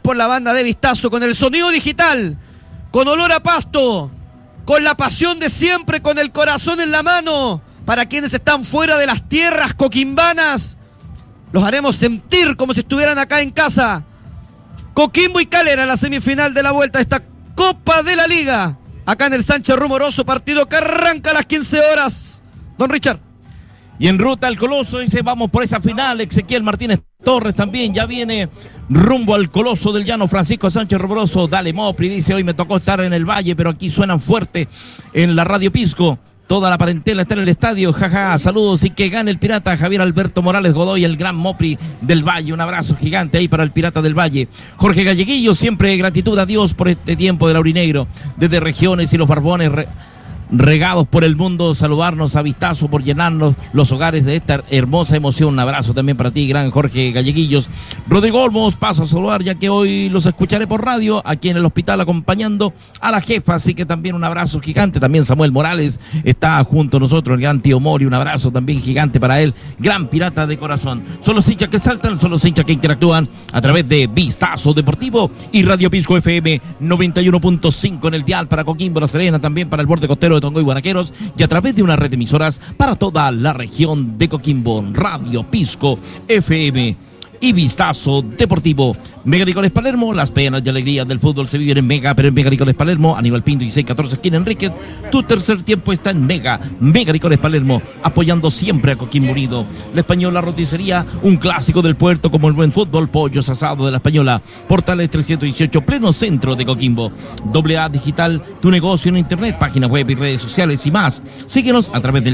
por la banda de Vistazo, con el sonido digital, con olor a pasto, con la pasión de siempre, con el corazón en la mano. Para quienes están fuera de las tierras coquimbanas, los haremos sentir como si estuvieran acá en casa. Coquimbo y Calera, la semifinal de la vuelta de esta Copa de la Liga, acá en el Sánchez Rumoroso, partido que arranca a las 15 horas. Don Richard. Y en ruta al Coloso, dice, vamos por esa final. Ezequiel Martínez Torres también ya viene rumbo al Coloso del Llano. Francisco Sánchez Rumoroso, dale Mopri, dice, hoy me tocó estar en el Valle, pero aquí suenan fuerte en la Radio Pisco. Toda la parentela está en el estadio, jaja, saludos y que gane el Pirata. Javier Alberto Morales Godoy, el gran Mopri del Valle, un abrazo gigante ahí para el Pirata del Valle. Jorge Galleguillo, siempre gratitud a Dios por este tiempo del aurinegro, desde regiones y los barbones regados por el mundo, saludarnos a Vistazo por llenarnos los hogares de esta hermosa emoción. Un abrazo también para ti, gran Jorge Galleguillos. Rodrigo Olmos, paso a saludar ya que hoy los escucharé por radio aquí en el hospital acompañando a la jefa, así que también un abrazo gigante. También Samuel Morales está junto a nosotros, el gran tío Mori, un abrazo también gigante para él, gran Pirata de corazón. Son los hinchas que saltan, son los hinchas que interactúan a través de Vistazo Deportivo y Radio Pisco FM 91.5 en el dial para Coquimbo, La Serena, también para el borde costero de Tongoy, Guanaqueros, y a través de una red de emisoras para toda la región de Coquimbo, Radio Pisco FM y Vistazo Deportivo. Mega Licores Palermo, las penas y alegrías del fútbol se viven en Mega, pero en Mega Licores Palermo, Aníbal Pinto y 614 esquina Enríquez, tu tercer tiempo está en Mega Licores Palermo, apoyando siempre a Coquimbo Unido. La Española Roticería, un clásico del puerto como el buen fútbol, pollos asados de La Española, Portales 318, pleno centro de Coquimbo. AA Digital, tu negocio en internet, página web y redes sociales y más. Síguenos a través del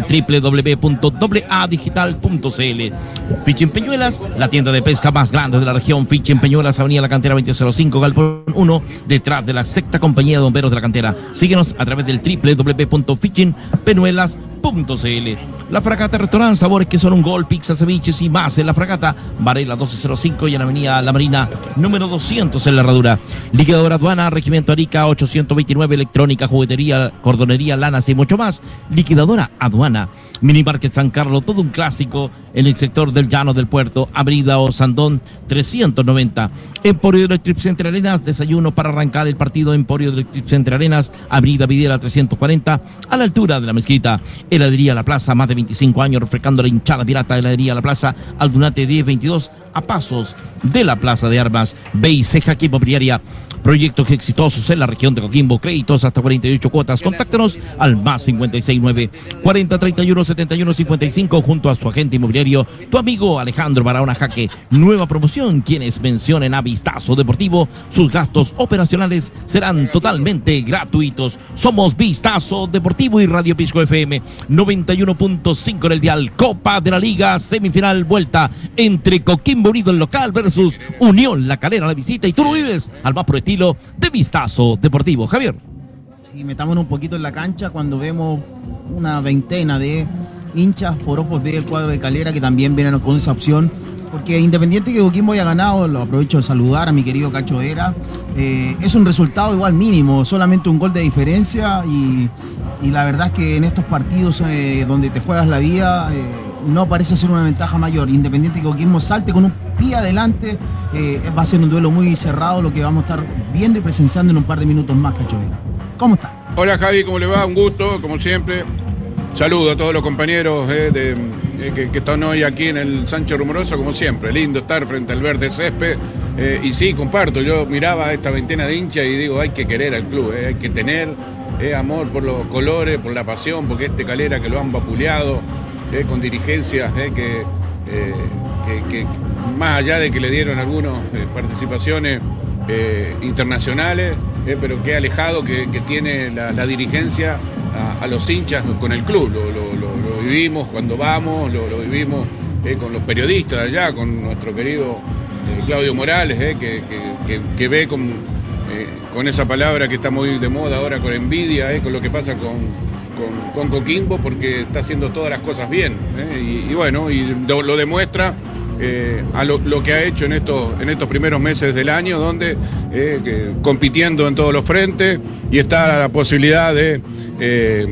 www.aadigital.cl. Fishing Peñuelas, la tienda de pesca más grande de la región. Fishing Peñuelas, Avenida La Cantera 2005, Galpón 1, detrás de la sexta compañía de bomberos de La Cantera. Síguenos a través del www.fishingpeñuelas.cl. La Fragata Restaurant, sabores que son un gol, pizza, ceviches y más en La Fragata, Varela 1205 y en Avenida La Marina número 200 en La Herradura. Liquidadora Aduana, Regimiento Arica 829, electrónica, juguetería, cordonería, lanas y mucho más. Liquidadora Aduana. Mini Market San Carlos, todo un clásico en el sector del Llano del Puerto, Avenida Osandón 390. Emporio Electric Center Arenas, desayuno para arrancar el partido. Emporio Electric Center Arenas, Avenida Videla 340, a la altura de la mezquita. Heladería La Plaza, más de 25 años refrescando la hinchada pirata. Heladería La Plaza, Aldunate 1022, a pasos de la Plaza de Armas. B&C Inmobiliaria, proyectos exitosos en la región de Coquimbo, créditos hasta 48 cuotas. Contáctanos al más 569 40 31 71 55 junto a su agente inmobiliario, tu amigo Alejandro Barahona Jaque. Nueva promoción, quienes mencionen a Vistazo Deportivo, sus gastos operacionales serán totalmente gratuitos. Somos Vistazo Deportivo y Radio Pisco FM 91.5 en el dial. Copa de la Liga, semifinal, vuelta entre Coquimbo Unido el local versus Unión La Calera la visita, y tú lo vives al más pro estilo de Vistazo Deportivo. Javier. Sí, metámonos un poquito en la cancha cuando vemos una veintena de hinchas por ojos del cuadro de Calera que también vienen con esa opción, porque independiente que Coquimbo haya ganado, lo aprovecho de saludar a mi querido Cacho Vera, es un resultado igual mínimo, solamente un gol de diferencia, y la verdad es que en estos partidos donde te juegas la vida, no parece ser una ventaja mayor. Independiente que Coquimbo salte con un pie adelante, va a ser un duelo muy cerrado lo que vamos a estar viendo y presenciando en un par de minutos más, Cacho Vera. ¿Cómo está? Hola Javi, ¿cómo le va? Un gusto, como siempre. Saludo a todos los compañeros que están hoy aquí en el Sánchez Rumoroso, como siempre. Lindo estar frente al verde césped. Y sí, comparto, yo miraba a esta veintena de hinchas y digo, hay que querer al club, hay que tener amor por los colores, por la pasión, porque este Calera que lo han vapuleado, con dirigencias que más allá de que le dieron algunas participaciones internacionales, pero que alejado que tiene la dirigencia a los hinchas con el club. Lo vivimos cuando vamos, lo vivimos con los periodistas allá, con nuestro querido Claudio Morales, que ve con esa palabra que está muy de moda ahora, con envidia, con lo que pasa con Coquimbo, porque está haciendo todas las cosas bien, y bueno, y lo demuestra a lo que ha hecho en estos primeros meses del año, donde compitiendo en todos los frentes, y está la posibilidad de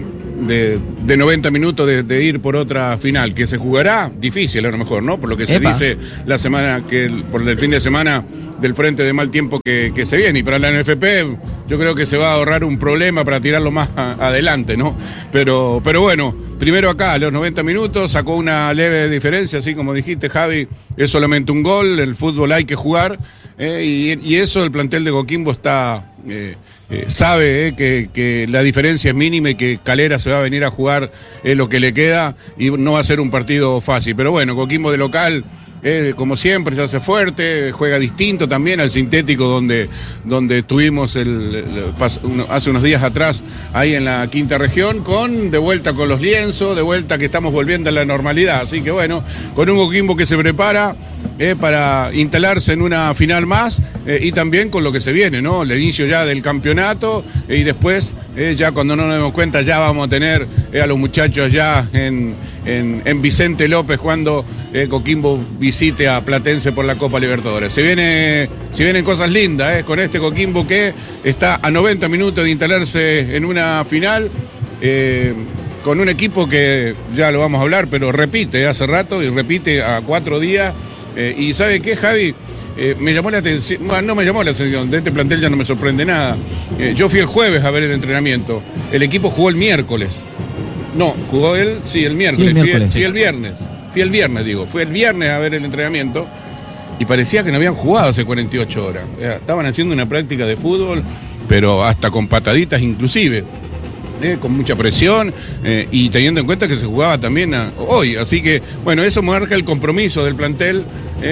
de 90 minutos de ir por otra final, que se jugará difícil a lo mejor, ¿no? Por lo que se dice la semana, por el fin de semana del frente de mal tiempo que se viene. Y para la NFP yo creo que se va a ahorrar un problema para tirarlo más adelante, ¿no? Pero bueno, primero acá, a los 90 minutos, sacó una leve diferencia, así como dijiste, Javi, es solamente un gol, el fútbol hay que jugar, y eso el plantel de Coquimbo está... sabe que la diferencia es mínima y que Calera se va a venir a jugar lo que le queda y no va a ser un partido fácil. Pero bueno, Coquimbo de local, como siempre, se hace fuerte, juega distinto también al sintético donde estuvimos hace unos días atrás ahí en la quinta región, de vuelta con los lienzos, de vuelta que estamos volviendo a la normalidad. Así que bueno, con un Coquimbo que se prepara para instalarse en una final más y también con lo que se viene, ¿no? El inicio ya del campeonato y después, ya cuando no nos demos cuenta, ya vamos a tener a los muchachos ya en Vicente López cuando Coquimbo visite a Platense por la Copa Libertadores. Se vienen cosas lindas con este Coquimbo que está a 90 minutos de instalarse en una final. Con un equipo que ya lo vamos a hablar, pero repite hace rato y repite a 4 días. Y ¿sabe qué, Javi? Me llamó la atención, bueno, no me llamó la atención, de este plantel ya no me sorprende nada. Yo fui el jueves a ver el entrenamiento, el equipo jugó el miércoles. No, jugó el miércoles, fui el viernes. Fui el viernes a ver el entrenamiento y parecía que no habían jugado hace 48 horas. Estaban haciendo una práctica de fútbol, pero hasta con pataditas inclusive. Con mucha presión y teniendo en cuenta que se jugaba también hoy. Así que, bueno, eso marca el compromiso del plantel,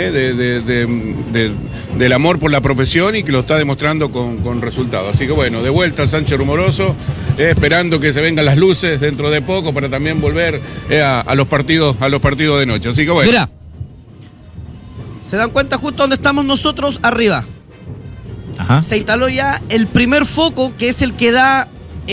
del amor por la profesión y que lo está demostrando con resultados. Así que, bueno, de vuelta al Sánchez Rumoroso, esperando que se vengan las luces dentro de poco para también volver a los partidos de noche. Así que, bueno. Mira, ¿se dan cuenta justo donde estamos nosotros? Arriba. Ajá. Se instaló ya el primer foco, que es el que da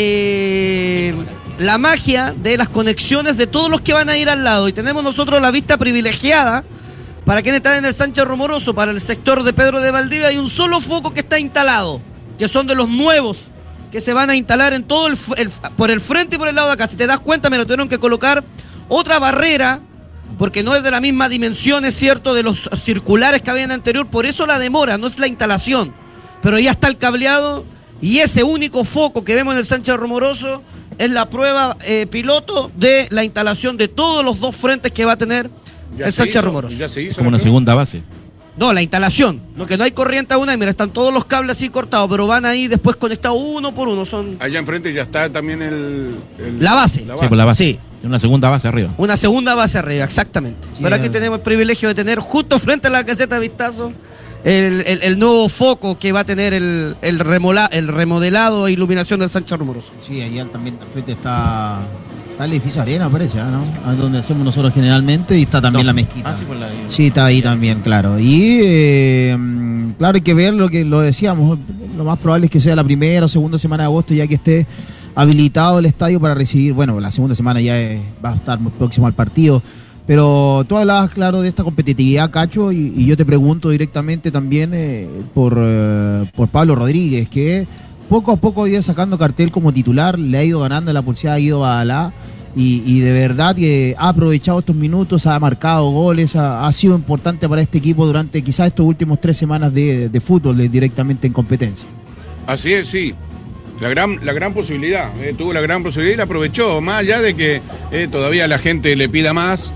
la magia de las conexiones de todos los que van a ir al lado, y tenemos nosotros la vista privilegiada para quienes están en el Sánchez Rumoroso. Para el sector de Pedro de Valdivia hay un solo foco que está instalado, que son de los nuevos que se van a instalar en todo por el frente y por el lado de acá. Si te das cuenta, me lo tuvieron que colocar otra barrera porque no es de la misma dimensión, es cierto, de los circulares que habían anterior, por eso la demora, no es la instalación, pero ya está el cableado. Y ese único foco que vemos en el Sánchez Rumoroso es la prueba piloto de la instalación de todos los dos frentes que va a tener el Sánchez Rumoroso. ¿Ya se hizo? Como una segunda base. No, la instalación. Lo que no hay corriente aún, y mira, están todos los cables así cortados, pero van ahí después conectados uno por uno. Allá enfrente ya está también la base. Sí, por la base. Sí. Una segunda base arriba. Una segunda base arriba, exactamente. Sí, pero aquí tenemos el privilegio de tener justo frente a la caseta de Vistazo el nuevo foco que va a tener el remodelado e iluminación del Sánchez Rumoroso. Sí, allá también al frente está el edificio Arena, parece, ¿no? A donde hacemos nosotros generalmente, y está también la mezquita. Sí, está ahí también, claro. Y claro, hay que ver lo decíamos, lo más probable es que sea la primera o segunda semana de agosto, ya que esté habilitado el estadio para recibir, bueno, la segunda semana ya va a estar muy próximo al partido. Pero tú hablabas, claro, de esta competitividad, Cacho, y yo te pregunto directamente también por Pablo Rodríguez, que poco a poco ha ido sacando cartel como titular, le ha ido ganando la pulseada a Guido Badalá, y de verdad que ha aprovechado estos minutos, ha marcado goles, ha sido importante para este equipo durante quizás estos últimos 3 semanas de fútbol directamente en competencia. Así es, sí. La gran posibilidad, tuvo la gran posibilidad y la aprovechó, más allá de que todavía la gente le pida más,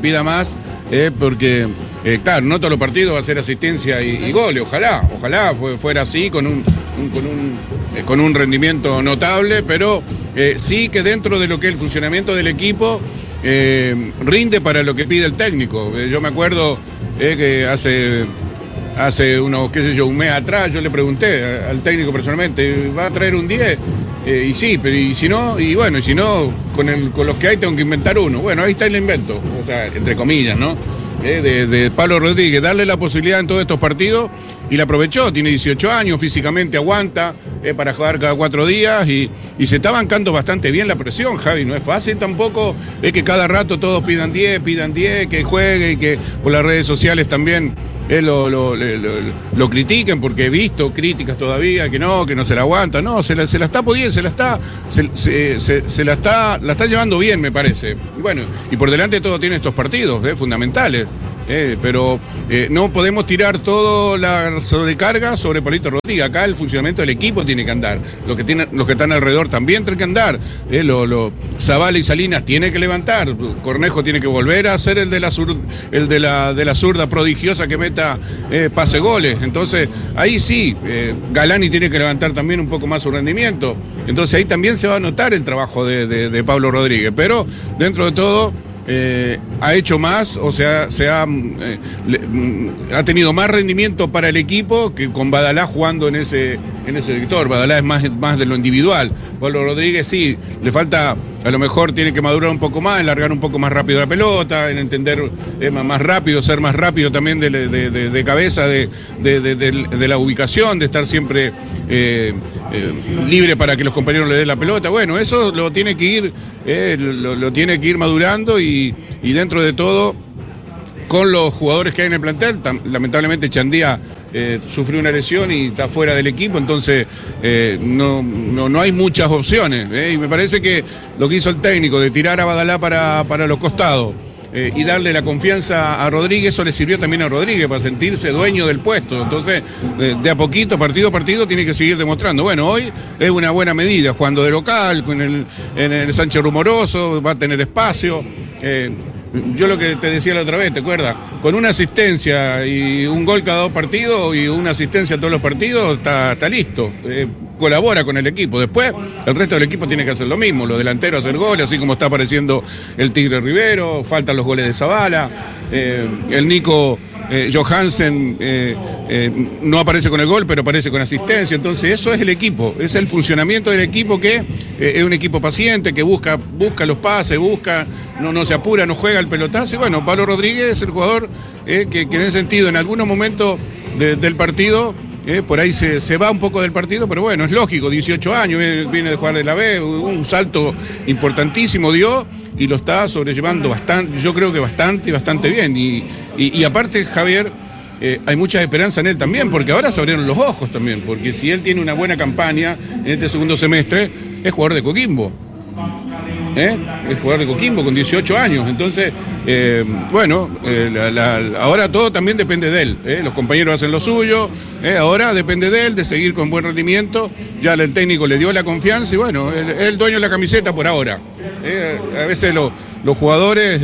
porque, claro, no todos los partidos va a ser asistencia y goles, ojalá fuera así, con un rendimiento notable, pero sí que dentro de lo que es el funcionamiento del equipo, rinde para lo que pide el técnico. Yo me acuerdo que hace unos, un mes atrás, yo le pregunté al técnico personalmente, ¿va a traer un 10? Y sí, pero y si no, con los que hay tengo que inventar uno. Bueno, ahí está el invento, o sea, entre comillas, ¿no? De Pablo Rodríguez, darle la posibilidad en todos estos partidos, y la aprovechó, tiene 18 años, físicamente aguanta para jugar cada 4 días, y se está bancando bastante bien la presión, Javi, no es fácil tampoco, es que cada rato todos pidan 10, que juegue, y que por las redes sociales también lo critiquen, porque he visto críticas todavía que no se la aguanta. No, se la está pudiendo, la está llevando bien, me parece. Y bueno, y por delante todo tiene estos partidos fundamentales. Pero no podemos tirar toda la sobrecarga sobre Pablito Rodríguez. Acá el funcionamiento del equipo tiene que andar. Los que están alrededor también tienen que andar. Zavala y Salinas tienen que levantar. Cornejo tiene que volver a ser el de la zurda prodigiosa que meta pase goles. Entonces, ahí sí, Galani tiene que levantar también un poco más su rendimiento. Entonces ahí también se va a notar el trabajo de Pablo Rodríguez. Pero dentro de todo, ha hecho más, o sea, ha tenido más rendimiento para el equipo que con Badalá jugando en ese sector. Badalá es más de lo individual. Pablo Rodríguez sí, le falta, a lo mejor tiene que madurar un poco más, en largar un poco más rápido la pelota, en entender más rápido, ser más rápido también de cabeza, de la ubicación, de estar siempre libre para que los compañeros le den la pelota. Bueno, eso lo tiene que ir tiene que ir madurando y dentro de todo, con los jugadores que hay en el plantel, lamentablemente Chandía sufrió una lesión y está fuera del equipo, entonces no hay muchas opciones. Y me parece que lo que hizo el técnico de tirar a Badalá para los costados y darle la confianza a Rodríguez, eso le sirvió también a Rodríguez para sentirse dueño del puesto. Entonces, de a poquito, partido a partido, tiene que seguir demostrando. Bueno, hoy es una buena medida, jugando de local, en el Sánchez Rumoroso, va a tener espacio. Yo lo que te decía la otra vez, ¿te acuerdas? Con una asistencia y un gol cada 2 partidos y una asistencia a todos los partidos, está listo. Colabora con el equipo. Después, el resto del equipo tiene que hacer lo mismo. Los delanteros hacer goles, así como está apareciendo el Tigre Rivero. Faltan los goles de Zavala. El Nico Johansen no aparece con el gol, pero aparece con asistencia. Entonces, eso es el equipo. Es el funcionamiento del equipo, que es un equipo paciente, que busca los pases, no se apura, no juega el pelotazo. Y bueno, Pablo Rodríguez es el jugador que en ese sentido, en algunos momentos del partido, por ahí se va un poco del partido, pero bueno, es lógico, 18 años, viene de jugar de la B, un salto importantísimo dio y lo está sobrellevando bastante, yo creo que bastante bien. Y aparte, Javier, hay mucha esperanza en él también, porque ahora se abrieron los ojos también, porque si él tiene una buena campaña en este segundo semestre, es jugador de Coquimbo. Es jugador de Coquimbo con 18 años. Entonces, ahora todo también depende de él. Los compañeros hacen lo suyo. Ahora depende de él, de seguir con buen rendimiento. Ya el técnico le dio la confianza y bueno, es el dueño de la camiseta por ahora. A veces los jugadores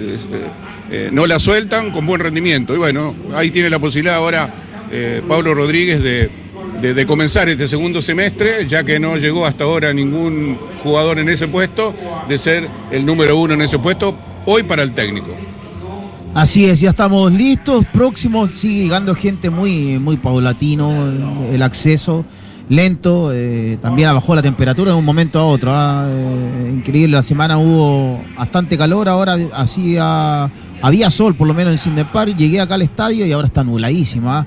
no la sueltan con buen rendimiento. Y bueno, ahí tiene la posibilidad ahora Pablo Rodríguez de comenzar este segundo semestre, ya que no llegó hasta ahora ningún jugador en ese puesto, de ser el número 1 en ese puesto, hoy para el técnico. Así es, ya estamos listos, próximos, sigue llegando gente muy paulatino, el acceso lento, también bajó la temperatura de un momento a otro, increíble, la semana hubo bastante calor, ahora había sol por lo menos en Sindepar, llegué acá al estadio y ahora está nubladísima,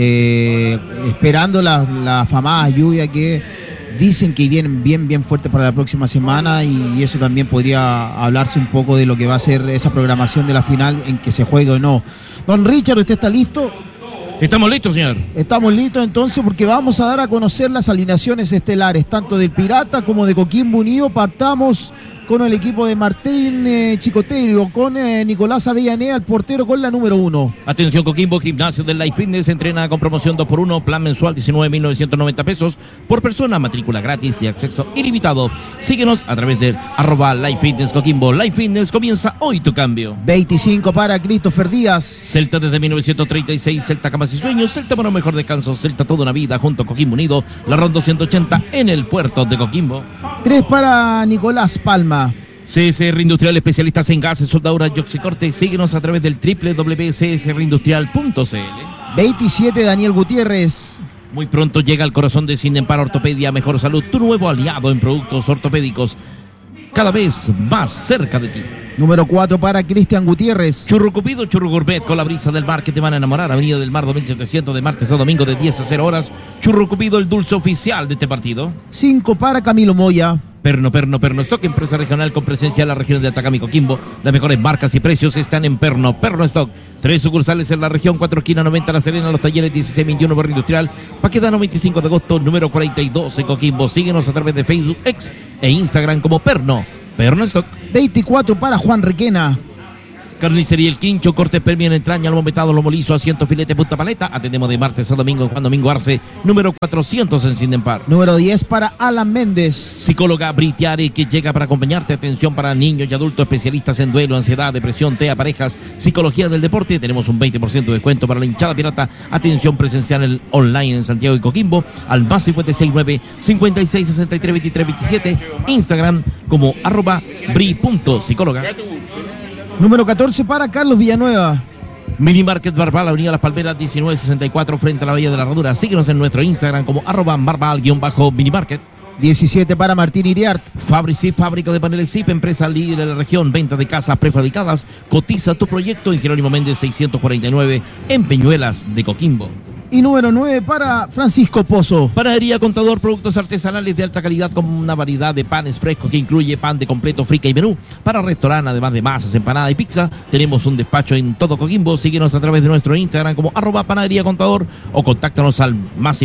esperando la afamada lluvia que dicen que vienen bien fuerte para la próxima semana, y eso también podría hablarse un poco de lo que va a ser esa programación de la final, en que se juegue o no. Don Richard, ¿usted está listo? Estamos listos, señor. Estamos listos entonces, porque vamos a dar a conocer las alineaciones estelares, tanto del Pirata como de Coquimbo Unido. Partamos con el equipo de Martín Chicotelio, con Nicolás Avellaneda, el portero, con la número 1. Atención, Coquimbo, gimnasio del Life Fitness, entrena con promoción 2x1, plan mensual 19.990 pesos por persona, matrícula gratis y acceso ilimitado. Síguenos a través de @Life Fitness Coquimbo. Life Fitness, comienza hoy tu cambio. 25 para Christopher Díaz. Celta desde 1936, Celta camas y sueños, Celta para un mejor descanso, Celta toda una vida junto a Coquimbo Unido, la ronda 180 en el puerto de Coquimbo. 3 para Nicolás Palma. CSR Industrial, especialistas en gases, soldaduras y oxicorte. Síguenos a través del www.csrindustrial.cl. 27 Daniel Gutiérrez. Muy pronto llega al corazón de Sindepar Ortopedia Mejor Salud, tu nuevo aliado en productos ortopédicos, cada vez más cerca de ti. Número 4 para Cristian Gutiérrez. Churro Cupido, Churro Gourmet, con la brisa del mar que te van a enamorar. Avenida del Mar 2700, de martes a domingo de 10 a 0 horas. Churro Cupido, el dulce oficial de este partido. 5 para Camilo Moya. Perno Stock, empresa regional con presencia en la región de Atacama y Coquimbo. Las mejores marcas y precios están en Perno Stock. 3 sucursales en la región, 4 esquinas, 90 La Serena, Los Talleres 1621 Barrio Industrial, Paquedano 25 de agosto, número 42 en Coquimbo. Síguenos a través de Facebook, X e Instagram como Perno Stock. 24 para Juan Requena. Carnicería El Quincho, corte premio en entraña, lomo metado, lomo liso, asiento, filete, punta paleta. Atendemos de martes a domingo en Juan Domingo Arce, número 400 en Sindempar. Número 10 para Alan Méndez. Psicóloga Britiare, que llega para acompañarte. Atención para niños y adultos, especialistas en duelo, ansiedad, depresión, TEA, parejas, psicología del deporte. Tenemos un 20% de descuento para la hinchada pirata. Atención presencial online en Santiago y Coquimbo al más 569-5663-2327. Instagram como @bri.psicóloga. Número 14 para Carlos Villanueva. Mini Market Barbal, Avenida Las Palmeras 1964 frente a la Bahía de la Herradura. Síguenos en nuestro Instagram como @barbal_minimarket. 17 para Martín Iriart. Fabricip, fábrica de paneles ZIP, empresa líder en la región, venta de casas prefabricadas. Cotiza tu proyecto en Jerónimo Méndez 649 en Peñuelas de Coquimbo. Y número 9 para Francisco Pozo. Panadería Contador, productos artesanales de alta calidad con una variedad de panes frescos que incluye pan de completo, frica y menú. Para restaurante, además de masas, empanada y pizza, tenemos un despacho en todo Coquimbo. Síguenos a través de nuestro Instagram como @Panadería Contador o contáctanos al más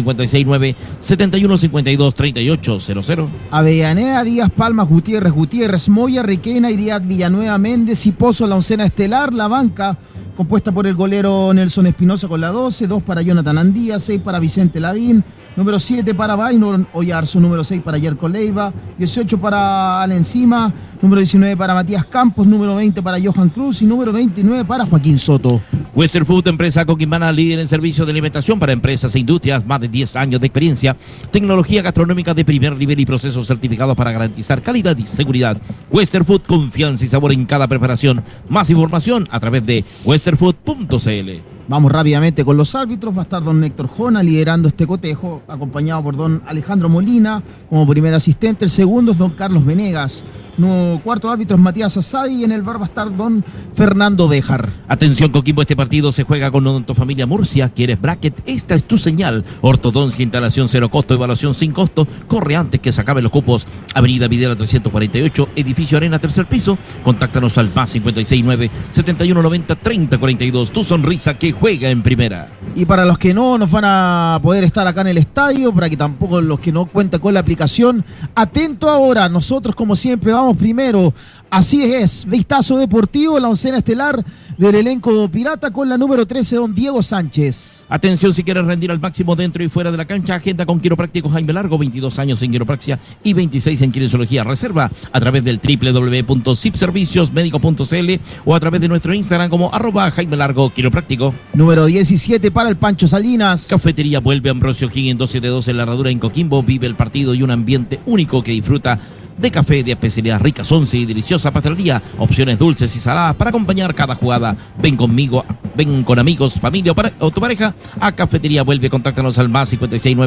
569-7152-3800. Avellaneda, Díaz, Palmas, Gutiérrez, Moya, Requena, Iriart, Villanueva, Méndez y Pozo, la oncena estelar, la banca compuesta por el golero Nelson Espinosa con la 12, 2 para Jonathan Andía, 6 para Vicente Lavín, número 7 para Bainor Oyarzo, número 6 para Yerko Leiva, 18 para Alencima, número 19 para Matías Campos, número 20 para Johan Cruz y número 29 para Joaquín Soto. Western Food, empresa coquimbana líder en servicio de alimentación para empresas e industrias, más de 10 años de experiencia, tecnología gastronómica de primer nivel y procesos certificados para garantizar calidad y seguridad. Western Food, confianza y sabor en cada preparación. Más información a través de westernfood.cl. Vamos rápidamente con los árbitros. Va a estar don Héctor Jona liderando este cotejo, acompañado por don Alejandro Molina como primer asistente. El segundo es don Carlos Venegas. Cuarto árbitro es Matías Asadi y en el bar va a estar don Fernando Béjar. Atención Coquimbo, este partido se juega con Odontofamilia Murcia. ¿Quieres bracket? Esta es tu señal. Ortodoncia, instalación cero costo, evaluación sin costo. Corre antes que se acaben los cupos. Avenida Videla 348, edificio Arena, tercer piso. Contáctanos al más 569-7190-3042. Tu sonrisa que juega en primera. Y para los que no nos van a poder estar acá en el estadio, para que tampoco los que no cuentan con la aplicación, atento ahora, nosotros como siempre vamos primero. Así es, vistazo deportivo, la oncena estelar del elenco pirata con la número 13, don Diego Sánchez. Atención, si quieres rendir al máximo dentro y fuera de la cancha, agenda con quiropráctico Jaime Largo, 22 años en quiropraxia y 26 en kinesiología. Reserva a través del www.zipserviciosmedico.cl o a través de nuestro Instagram como @Jaime Largo Quiropráctico. Número 17 para el Pancho Salinas. Cafetería Vuelve, Ambrosio Higgins 272 en la Herradura en Coquimbo. Vive el partido y un ambiente único que disfruta de café de especialidad rica, once y deliciosa pastelería, opciones dulces y saladas para acompañar cada jugada. Ven conmigo, ven con amigos, familia o tu pareja a Cafetería Vuelve. Contáctanos al más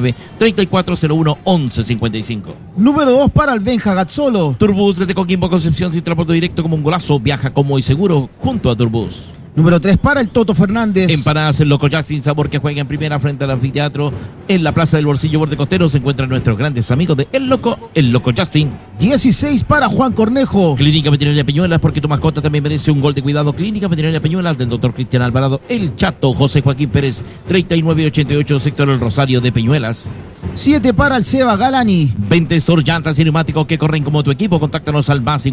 569-3401-1155. Número 2 para el Benja Gazzolo. Turbus desde Coquimbo, Concepción, sin transporte directo como un golazo. Viaja cómodo y seguro junto a Turbus. Número 3 para el Toto Fernández. Empanadas El Loco Justin, sabor que juega en primera frente al anfiteatro. En la Plaza del Bolsillo Borde Costero se encuentran nuestros grandes amigos de El Loco Justin. 16 para Juan Cornejo. Clínica Veterinaria Peñuelas, porque tu mascota también merece un gol de cuidado. Clínica Veterinaria Peñuelas del doctor Cristian Alvarado, El Chato, José Joaquín Pérez, 3988, sector El Rosario de Peñuelas. 7 para el Seba Galani. Ventestor, llantas y neumáticos que corren como tu equipo. Contáctanos al más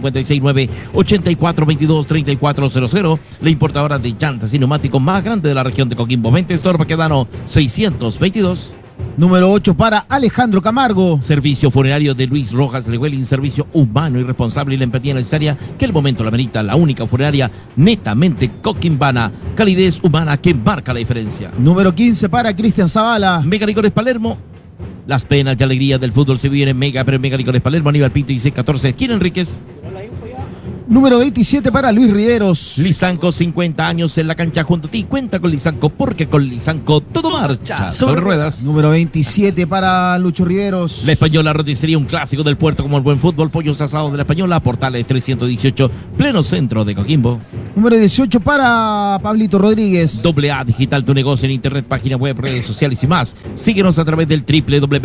569-8422-3400. La importadora de llantas y neumáticos más grande de la región de Coquimbo. Ventestor, Baquedano 622. Número 8 para Alejandro Camargo. Servicio funerario de Luis Rojas Lewelin, servicio humano y responsable y la empatía necesaria que el momento la merita. La única funeraria netamente coquimbana, calidez humana que marca la diferencia. Número 15 para Cristian Zavala. Mega Licores Palermo. Las penas y alegrías del fútbol se viven en Mega, pero en Mega Licores Palermo, Aníbal Pinto y C14. ¿Quién Enríquez? Número 27 para Luis Riveros. Lisanco, 50 años en la cancha junto a ti. Cuenta con Lisanco, porque con Lisanco todo marcha sobre ruedas. Número 27 para Lucho Riveros. La Española Roticería, un clásico del puerto como el buen fútbol. Pollos asados de la Española, Portales 318, pleno centro de Coquimbo. Número 18 para Pablito Rodríguez. AA Digital, tu negocio en internet, página web, redes sociales y más. Síguenos a través del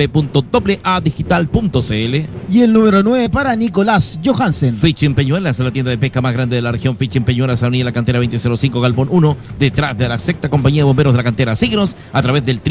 www.aadigital.cl. Y el número 9 para Nicolás Johansen. Fishing Peñuelas, la tienda de pesca más grande de la región. Fishing Peñuelas, Avenida La Cantera 2005, Galpón 1, detrás de la sexta compañía de bomberos de la cantera. Síguenos a través del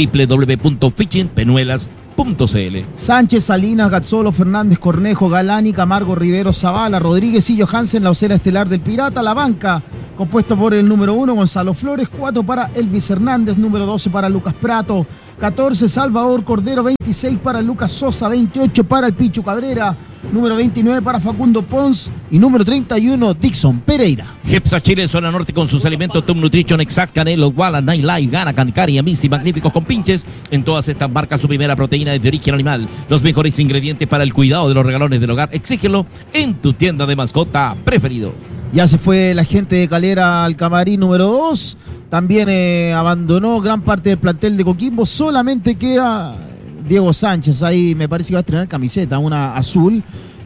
www.fishingpeñuelas.cl. Sánchez, Salinas, Gazzolo, Fernández, Cornejo, Galani, Camargo, Rivero, Zavala, Rodríguez y Johansen, la ocera estelar del Pirata. La banca, compuesto por el número 1, Gonzalo Flores, 4 para Elvis Hernández, número 12 para Lucas Prato, 14 Salvador Cordero, 26 para Lucas Sosa, 28 para el Pichu Cabrera, número 29 para Facundo Pons y número 31 Dixon Pereira. Jepsa Chile, zona norte, con sus alimentos Top Nutrition, Exact, Canelo, Walla, Night Life, Gana, Cancari, Amici, magníficos con pinches. En todas estas marcas, su primera proteína es de origen animal. Los mejores ingredientes para el cuidado de los regalones del hogar. Exígelo en tu tienda de mascota preferido. Ya se fue la gente de Calera al camarín número 2. También abandonó gran parte del plantel de Coquimbo. Solamente queda Diego Sánchez. Ahí me parece que va a estrenar camiseta, una azul.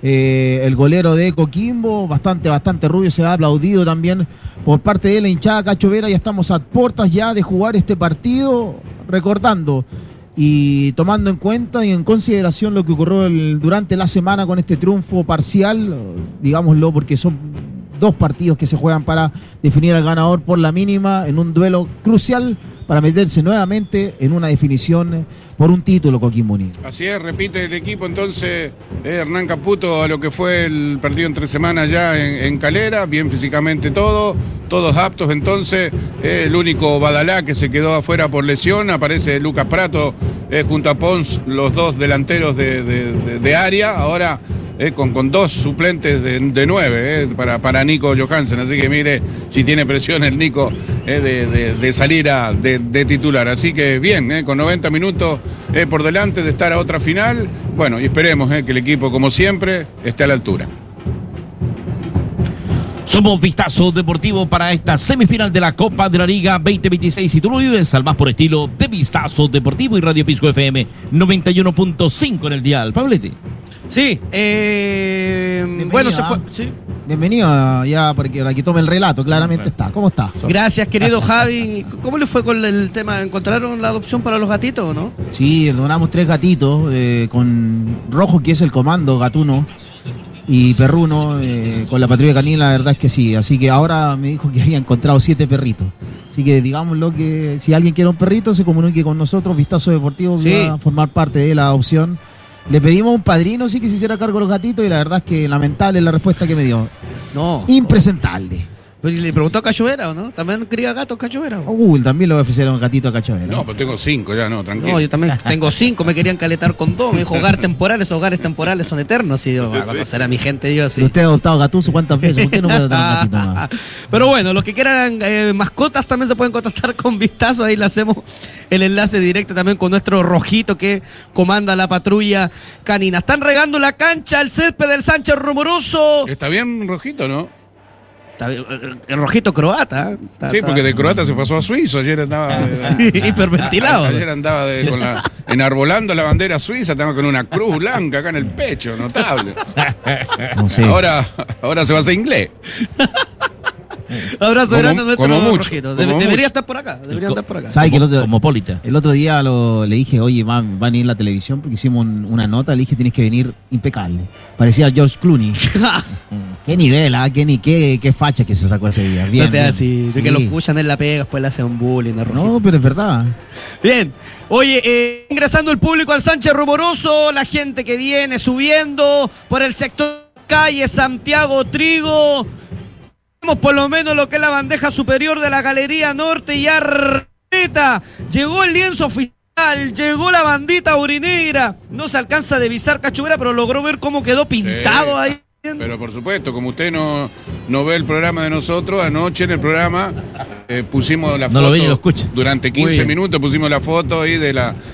El golero de Coquimbo, bastante rubio, se ha aplaudido también por parte de la hinchada Cacho Vera. Ya estamos a puertas ya de jugar este partido, recordando y tomando en cuenta y en consideración lo que ocurrió durante la semana con este triunfo parcial, digámoslo, porque son 2 partidos que se juegan para definir al ganador por la mínima en un duelo crucial para meterse nuevamente en una definición por un título Coquimbo Unido. Así es, repite el equipo entonces Hernán Caputo a lo que fue el partido entre semanas ya en Calera, bien físicamente todos aptos entonces, el único Badalá que se quedó afuera por lesión, aparece Lucas Prato junto a Pons, los 2 delanteros de área, ahora con 2 suplentes de 9 para Nico Johansen, así que mire si tiene presión el Nico de salir de titular, así que bien, con 90 minutos por delante de estar a otra final, bueno, y esperemos que el equipo como siempre esté a la altura. Somos Vistazo Deportivo para esta semifinal de la Copa de la Liga 2026. Si tú lo vives al más por estilo de Vistazo Deportivo y Radio Pisco FM 91.5 en el dial. Pablete. Sí, bueno, se fue. ¿Sí? Bienvenido ya para que tome el relato, claramente está. ¿Cómo está? Gracias, querido Javi. ¿Cómo le fue con el tema? ¿Encontraron la adopción para los gatitos o no? Sí, donamos 3 gatitos, con Rojo, que es el comando gatuno, y Perruno, con la patrulla canina, la verdad es que sí. Así que ahora me dijo que había encontrado 7 perritos. Así que digámoslo que si alguien quiere un perrito, se comunique con nosotros. Vistazo Deportivo, sí, va a formar parte de la adopción. Le pedimos a un padrino sí que se hiciera cargo de los gatitos y la verdad es que lamentable la respuesta que me dio. No. Impresentable. Pero le preguntó a Cacho Vera, ¿o no? ¿También quería gatos Cacho Vera? También le voy a ofrecer un gatito a Cacho Vera. No, pero tengo 5 ya, no, tranquilo. No, yo también tengo 5, me querían caletar con 2. Me dijo, hogares temporales son eternos. Y yo, voy a conocer a mi gente, yo sí. ¿Usted ha adoptado Gatuso cuántas veces? ¿Por qué no puede dar un gatito más? Pero bueno, los que quieran mascotas también se pueden contactar con Vistazo. Ahí le hacemos el enlace directo también con nuestro Rojito que comanda la patrulla canina. Están regando la cancha, el césped del Sánchez Rumoroso. Está bien Rojito, ¿no? El Rojito croata. Sí, porque de croata se pasó a suizo. Ayer andaba hiperventilado. Ayer andaba enarbolando la bandera suiza, estaba con una cruz blanca acá en el pecho, notable. No sé. Ahora se va a hacer inglés. Abrazo grande a nuestro Rojito. Debería estar por acá. ¿Sabe que Cosmopolita. El otro día le dije, oye, van a ir a la televisión porque hicimos una nota, le dije, tienes que venir impecable. Parecía George Clooney. Qué nivel, qué facha que se sacó ese día. Bien, no sea así, sí. Que lo escuchan en la pega, después le hacen bullying. No, pero es verdad. Bien, oye, ingresando el público al Sánchez Rumoroso, la gente que viene subiendo por el sector calle Santiago Trigo. Tenemos por lo menos lo que es la bandeja superior de la Galería Norte y Arreta. Llegó el lienzo oficial, llegó la bandita urinegra. No se alcanza a divisar Cacho Vera, pero logró ver cómo quedó pintado ahí. Pero por supuesto, como usted no ve el programa de nosotros, anoche en el programa pusimos la foto. No lo ve ni lo escucha. Durante 15 minutos pusimos la foto ahí de la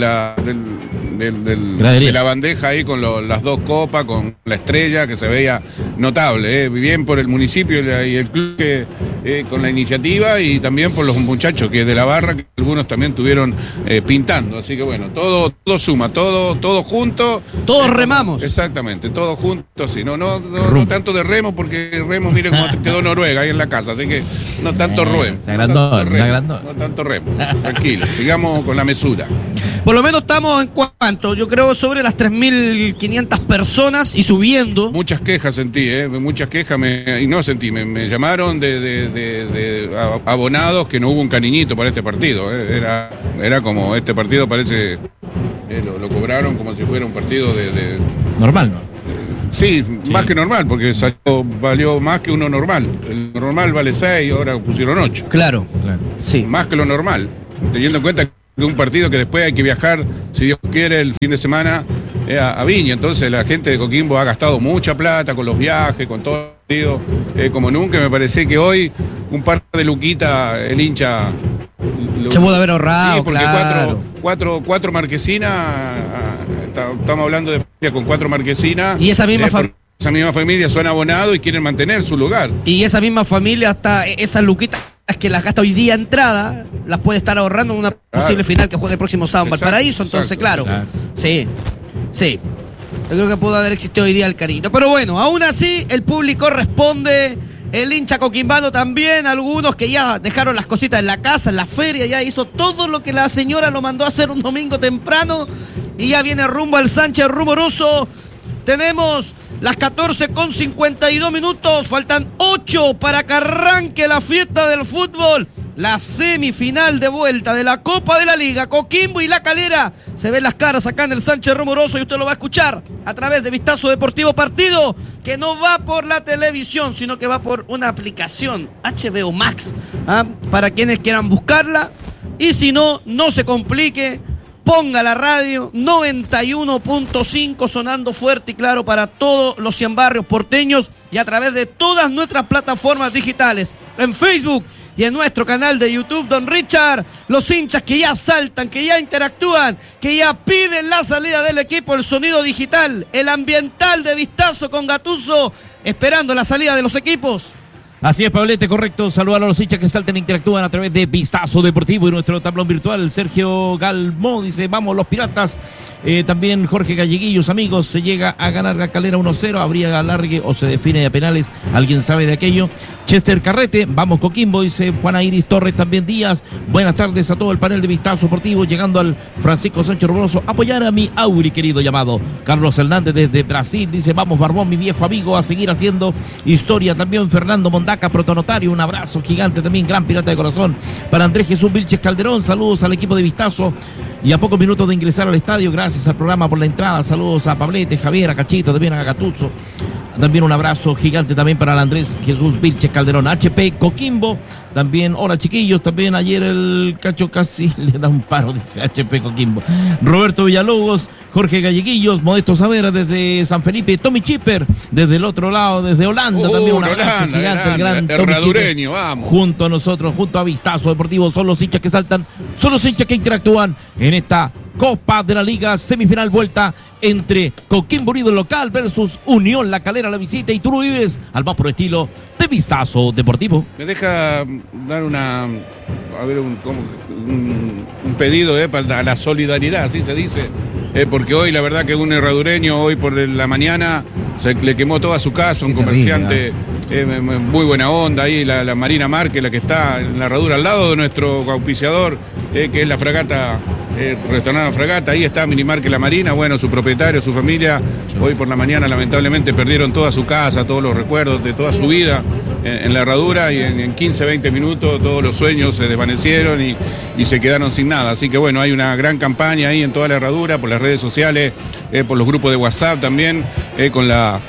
bandeja ahí con las 2 copas, con la estrella que se veía notable, bien por el municipio y el club con la iniciativa y también por los muchachos que de la barra, que algunos también estuvieron pintando. Así que bueno, todo suma, todo junto. Todos remamos. Exactamente, todos juntos, sí. No tanto de remo, porque remo, mire cómo quedó Noruega ahí en la casa, así que no tanto remo. Se agrandó, no tanto remo. Tranquilo, sigamos con la mesura. Por lo menos estamos en cuánto, yo creo sobre las 3.500 personas y subiendo. Muchas quejas sentí, muchas quejas, me llamaron de abonados que no hubo un cariñito para este partido. Era como, este partido parece, lo cobraron como si fuera un partido de normal, ¿no? Sí, más que normal, porque valió más que uno normal. El normal vale 6, ahora pusieron 8. Claro. Sí. Más que lo normal, teniendo en cuenta que un partido que después hay que viajar, si Dios quiere, el fin de semana a Viña. Entonces la gente de Coquimbo ha gastado mucha plata con los viajes, con todo el partido, como nunca. Me parece que hoy un par de luquitas el hincha se puede haber ahorrado, sí, porque claro. cuatro marquesinas, estamos hablando de familia con 4 marquesinas. Y esa misma familia son abonados y quieren mantener su lugar. Y esa misma familia, hasta esas luquitas que las gasta hoy día entrada, las puede estar ahorrando en una posible final que juegue el próximo sábado en Valparaíso. Entonces, claro. Sí. Yo creo que pudo haber existido hoy día el cariño. Pero bueno, aún así, el público responde. El hincha coquimbano también, algunos que ya dejaron las cositas en la casa, en la feria, ya hizo todo lo que la señora lo mandó a hacer un domingo temprano y ya viene rumbo al Sánchez Rumoroso. Tenemos las 14:52, faltan 8 para que arranque la fiesta del fútbol. La semifinal de vuelta de la Copa de la Liga, Coquimbo y La Calera. Se ven las caras acá en el Sánchez Rumoroso y usted lo va a escuchar a través de Vistazo Deportivo, partido que no va por la televisión, sino que va por una aplicación HBO Max, para quienes quieran buscarla. Y si no, no se complique, ponga la radio 91.5 sonando fuerte y claro para todos los 100 barrios porteños y a través de todas nuestras plataformas digitales, en Facebook y en nuestro canal de YouTube, don Richard. Los hinchas que ya saltan, que ya interactúan, que ya piden la salida del equipo, el sonido digital, el ambiental de Vistazo con Gattuso, esperando la salida de los equipos. Así es, Pablete, correcto. Saludar a los hinchas que salten e interactúan a través de Vistazo Deportivo y nuestro tablón virtual. Sergio Galmó dice, vamos los Piratas. También Jorge Galleguillos, amigos, se llega a ganar la Calera 1-0, habría alargue o se define a penales, alguien sabe de aquello. Chester Carrete, vamos Coquimbo, dice Juana Iris Torres, también Díaz. Buenas tardes a todo el panel de Vistazo Deportivo, llegando al Francisco Sánchez Rumoroso, apoyar a mi Auri querido llamado. Carlos Hernández desde Brasil, dice, vamos Barbón, mi viejo amigo, a seguir haciendo historia. También Fernando Mondaca, protonotario, un abrazo gigante también, gran pirata de corazón. Para Andrés Jesús Vilches Calderón, saludos al equipo de Vistazo. Y a pocos minutos de ingresar al estadio, gracias al programa por la entrada. Saludos a Pablete, Javier, a Cachito, también a Gattuso. También un abrazo gigante también para el Andrés Jesús Vilches Calderón. HP Coquimbo, también, hola chiquillos, también ayer el Cacho casi le da un paro, dice HP Coquimbo. Roberto Villalobos, Jorge Galleguillos, Modesto Savera desde San Felipe, Tommy Chipper desde el otro lado, desde Holanda, también un abrazo gigante, el gran Tommy Chipper, vamos. Junto a nosotros, junto a Vistazo Deportivo, son los hinchas que saltan, son los hinchas que interactúan en esta Copa de la Liga, semifinal vuelta entre Coquimbo Unido local versus Unión La Calera la visita, y tú lo vives al más puro estilo de Vistazo Deportivo. Me deja dar un pedido para la solidaridad, así se dice, porque hoy la verdad que un herradureño hoy por la mañana se le quemó toda su casa, un comerciante muy buena onda ahí, la Marina Márquez, la que está en la herradura al lado de nuestro auspiciador, que es la fragata, restaurante Fragata, ahí está Minimarque La Marina, bueno, su propietario, su familia, hoy por la mañana lamentablemente perdieron toda su casa, todos los recuerdos de toda su vida en la herradura, y en 15, 20 minutos todos los sueños se desvanecieron y se quedaron sin nada. Así que bueno, hay una gran campaña ahí en toda la herradura, por las redes sociales, por los grupos de WhatsApp también, con la...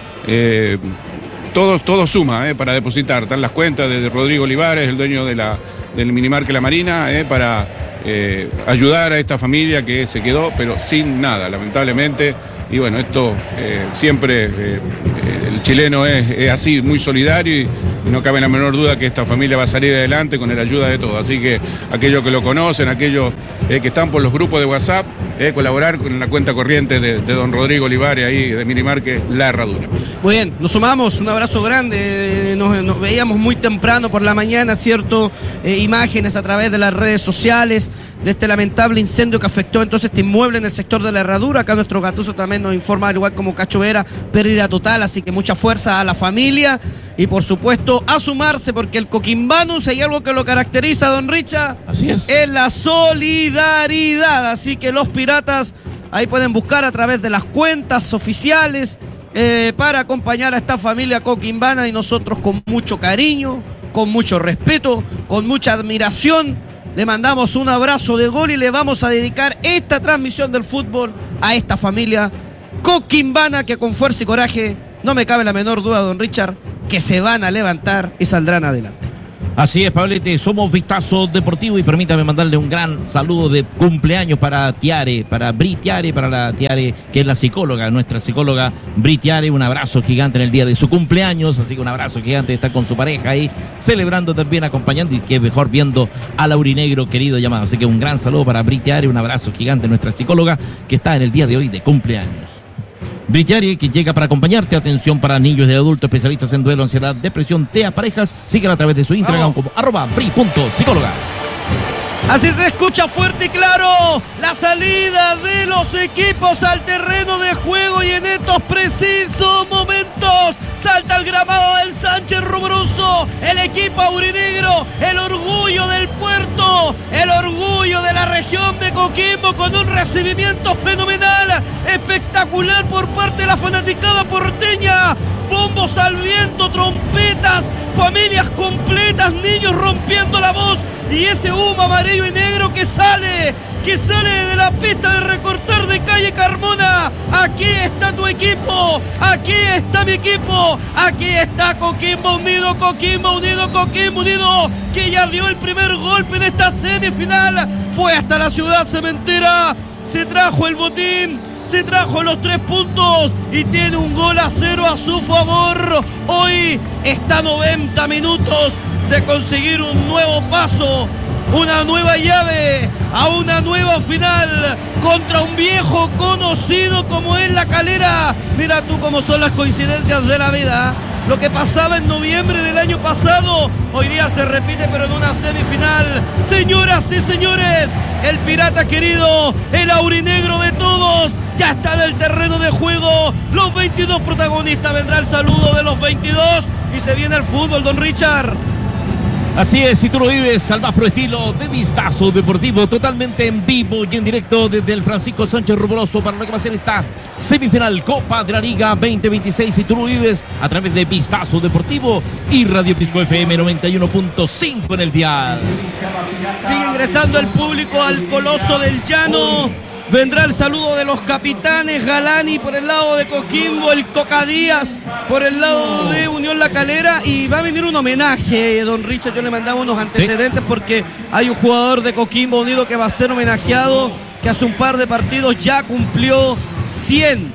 Todo suma para depositar, están las cuentas de Rodrigo Olivares, el dueño del Minimarque La Marina, para ayudar a esta familia que se quedó pero sin nada, lamentablemente. Y bueno, esto siempre el chileno es así, muy solidario, y no cabe la menor duda que esta familia va a salir adelante con la ayuda de todos. Así que aquellos que lo conocen, aquellos que están por los grupos de WhatsApp, colaborar con la cuenta corriente de don Rodrigo Olivares ahí de Minimarque La Herradura. Muy bien, nos sumamos, un abrazo grande, nos veíamos muy temprano por la mañana, ¿cierto? Imágenes a través de las redes sociales de este lamentable incendio que afectó entonces este inmueble en el sector de La Herradura. Acá nuestro Gattuso también nos informa, al igual como Cacho Vera, pérdida total, así que mucha fuerza a la familia y por supuesto a sumarse, porque el Coquimbanus, hay algo que lo caracteriza, don Richard, así es la solidaridad, así que los piratas ahí pueden buscar a través de las cuentas oficiales para acompañar a esta familia coquimbana, y nosotros con mucho cariño, con mucho respeto, con mucha admiración le mandamos un abrazo de gol y le vamos a dedicar esta transmisión del fútbol a esta familia coquimbana que con fuerza y coraje, no me cabe la menor duda, don Richard, que se van a levantar y saldrán adelante. Así es, Pablete, somos Vistazo Deportivo y permítame mandarle un gran saludo de cumpleaños para Tiare, para Bri Tiare, para la Tiare, que es la psicóloga, nuestra psicóloga Bri Tiare. Un abrazo gigante en el día de su cumpleaños, así que un abrazo gigante, está con su pareja ahí, celebrando también, acompañando, y que mejor viendo al aurinegro querido llamado. Así que un gran saludo para Bri Tiare, un abrazo gigante, nuestra psicóloga, que está en el día de hoy de cumpleaños. Britiari, que llega para acompañarte. Atención para niños y adultos, especialistas en duelo, ansiedad, depresión, TEA, parejas. Síguela a través de su Instagram como @bri.psicóloga. Así se escucha fuerte y claro la salida de los equipos al terreno de juego, y en estos precisos momentos salta al gramado del Sánchez Rumoroso el equipo aurinegro, el orgullo del puerto, el orgullo de la región de Coquimbo, con un recibimiento fenomenal, espectacular por parte de la fanaticada porteña. Bombos al viento, trompetas, familias completas, niños rompiendo la voz, y ese humo amarillo y negro que sale de la pista de recortar de calle Carmona. Aquí está tu equipo, aquí está mi equipo, aquí está Coquimbo Unido, Coquimbo Unido, Coquimbo Unido, que ya dio el primer golpe en esta semifinal, fue hasta la ciudad cementera, se trajo el botín, se trajo los 3 puntos y tiene un 1-0 a su favor. Hoy está a 90 minutos de conseguir un nuevo paso, una nueva llave a una nueva final contra un viejo conocido como es La Calera. Mira tú cómo son las coincidencias de la vida. Lo que pasaba en noviembre del año pasado, hoy día se repite, pero en una semifinal. Señoras y señores, el pirata querido, el aurinegro de todos, ya está en el terreno de juego. Los 22 protagonistas, vendrá el saludo de los 22 y se viene el fútbol, don Richard. Así es, si tú lo vives al más pro estilo de Vistazo Deportivo, totalmente en vivo y en directo desde el Francisco Sánchez Rumoroso para lo que va a ser esta semifinal Copa de la Liga 2026. Si tú lo vives a través de Vistazo Deportivo y Radio Pisco FM 91.5 en el dial. Sigue ingresando el público al Coloso del Llano. Vendrá el saludo de los capitanes, Galani por el lado de Coquimbo, el Coca Díaz por el lado de Unión La Calera, y va a venir un homenaje, don Richard. Yo le mandaba unos antecedentes porque hay un jugador de Coquimbo Unido que va a ser homenajeado, que hace un par de partidos ya cumplió 100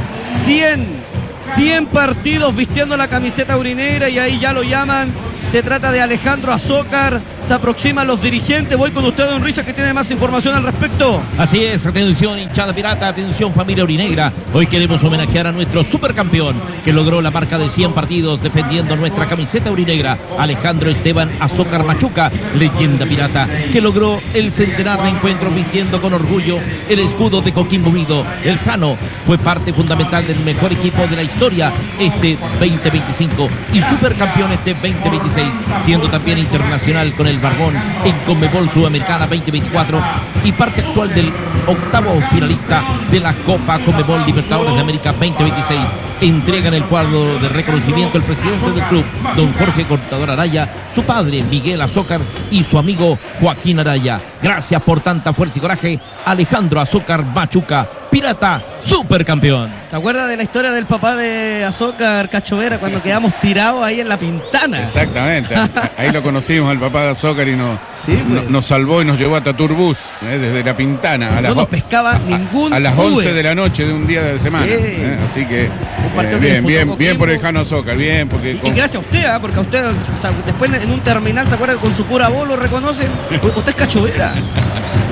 partidos vistiendo la camiseta aurinegra, y ahí ya lo llaman. Se trata de Alejandro Azócar. Se aproximan los dirigentes. Voy con usted, don Richard, que tiene más información al respecto. Así es, atención hinchada pirata, atención familia aurinegra. Hoy queremos homenajear a nuestro supercampeón que logró la marca de 100 partidos defendiendo nuestra camiseta aurinegra, Alejandro Esteban Azócar Machuca, leyenda pirata, que logró el centenar de encuentros vistiendo con orgullo el escudo de Coquimbo Unido. El Jano fue parte fundamental del mejor equipo de la historia este 2025 y supercampeón este 2026, siendo también internacional con el Barbón en Conmebol Sudamericana 2024 y parte actual del octavo finalista de la Copa Conmebol Libertadores de América 2026. Entregan el cuadro de reconocimiento el presidente del club, don Jorge Cortador Araya, su padre Miguel Azócar y su amigo Joaquín Araya. Gracias por tanta fuerza y coraje, Alejandro Azócar Machuca, pirata supercampeón. ¿Se acuerda de la historia del papá de Azócar, Cacho Vera, cuando quedamos tirados ahí en la Pintana? Exactamente, ahí lo conocimos al papá de Azócar y nos salvó y nos llevó a Taturbús, desde la Pintana. No nos pescaba ningún a las Uber. 11 de la noche de un día de semana. Sí. Así que bien por el Jano Azócar, bien. Porque y gracias a usted, porque a usted, o sea, después en un terminal, ¿se acuerda que con su pura voz lo reconocen? Usted es Cacho Vera.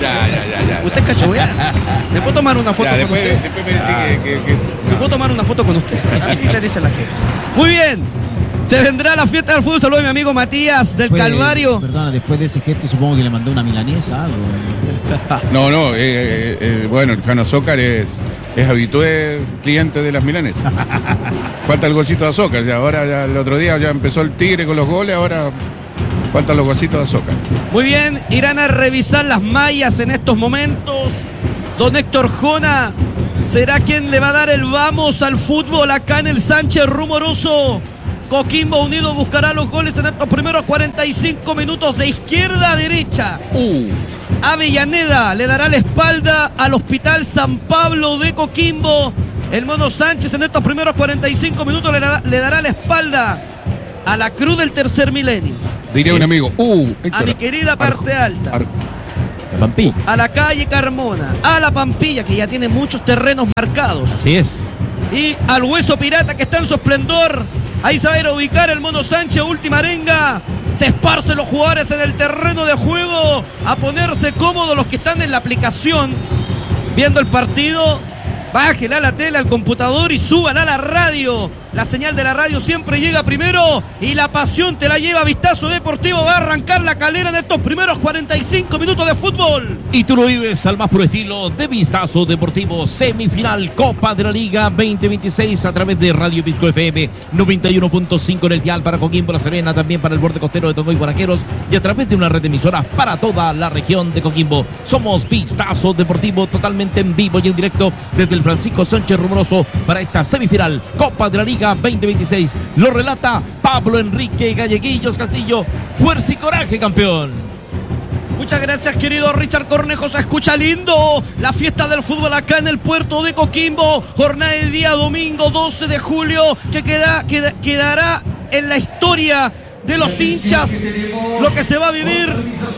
Ya. Usted es cachoeira. ¿Me puedo tomar una foto Ya, con usted? después me dice que ¿Me puedo tomar una foto con usted? Así le dice la gente. Muy bien. Se vendrá la fiesta del fútbol. Saludos a mi amigo Matías del Calvario. Perdona, después de ese gesto supongo que le mandó una milanesa, algo. No, bueno, el Jano Zócar es habitué cliente de las milanesas. Falta el golcito de azúcar. Ahora ya el otro día ya empezó el Tigre con los goles, ahora faltan los golcitos de azúcar. Muy bien, irán a revisar las mallas en estos momentos. Don Héctor Jona será quien le va a dar el vamos al fútbol acá en el Sánchez Rumoroso. Coquimbo Unido buscará los goles en estos primeros 45 minutos de izquierda a derecha. Avellaneda le dará la espalda al Hospital San Pablo de Coquimbo. El Mono Sánchez en estos primeros 45 minutos le dará la espalda a la Cruz del Tercer Milenio. Diría un amigo, a mi querida Parte Alta. La Pampilla. A la calle Carmona. A la Pampilla, que ya tiene muchos terrenos marcados. Así es. Y al Hueso Pirata, que está en su esplendor. Ahí se va a ir a ubicar el Mono Sánchez, última arenga. Se esparcen los jugadores en el terreno de juego a ponerse cómodos los que están en la aplicación viendo el partido. Bájela la tele al computador y súbala a la radio. La señal de la radio siempre llega primero y la pasión te la lleva. Vistazo Deportivo va a arrancar la Calera en estos primeros 45 minutos de fútbol. Y tú lo vives al más puro estilo de Vistazo Deportivo. Semifinal Copa de la Liga 2026 a través de Radio Pisco FM 91.5 en el dial para Coquimbo, La Serena, también para el borde costero de Tomoy, Guaraqueros y a través de una red de emisoras para toda la región de Coquimbo. Somos Vistazo Deportivo, totalmente en vivo y en directo desde el Francisco Sánchez Rumoroso para esta semifinal Copa de la Liga 2026. Lo relata Pablo Enrique Galleguillos Castillo. Fuerza y coraje, campeón. Muchas gracias, querido Richard Cornejo. Se escucha lindo la fiesta del fútbol acá en el puerto de Coquimbo. Jornada de día domingo 12 de julio que quedará en la historia de los hinchas. Lo que se va a vivir.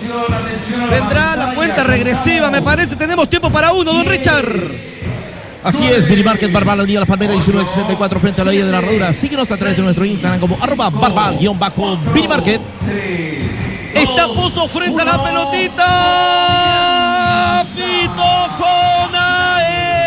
Vendrá la cuenta regresiva, me parece. Tenemos tiempo para uno, don Richard. Así es, Billy Market, Barbal, Avenida La Palmera, 1964, frente a la Vía de la Herradura. Síguenos a través de nuestro Instagram como @Barbal_Billy Market. Está Pozo frente a la pelotita. Pitojona.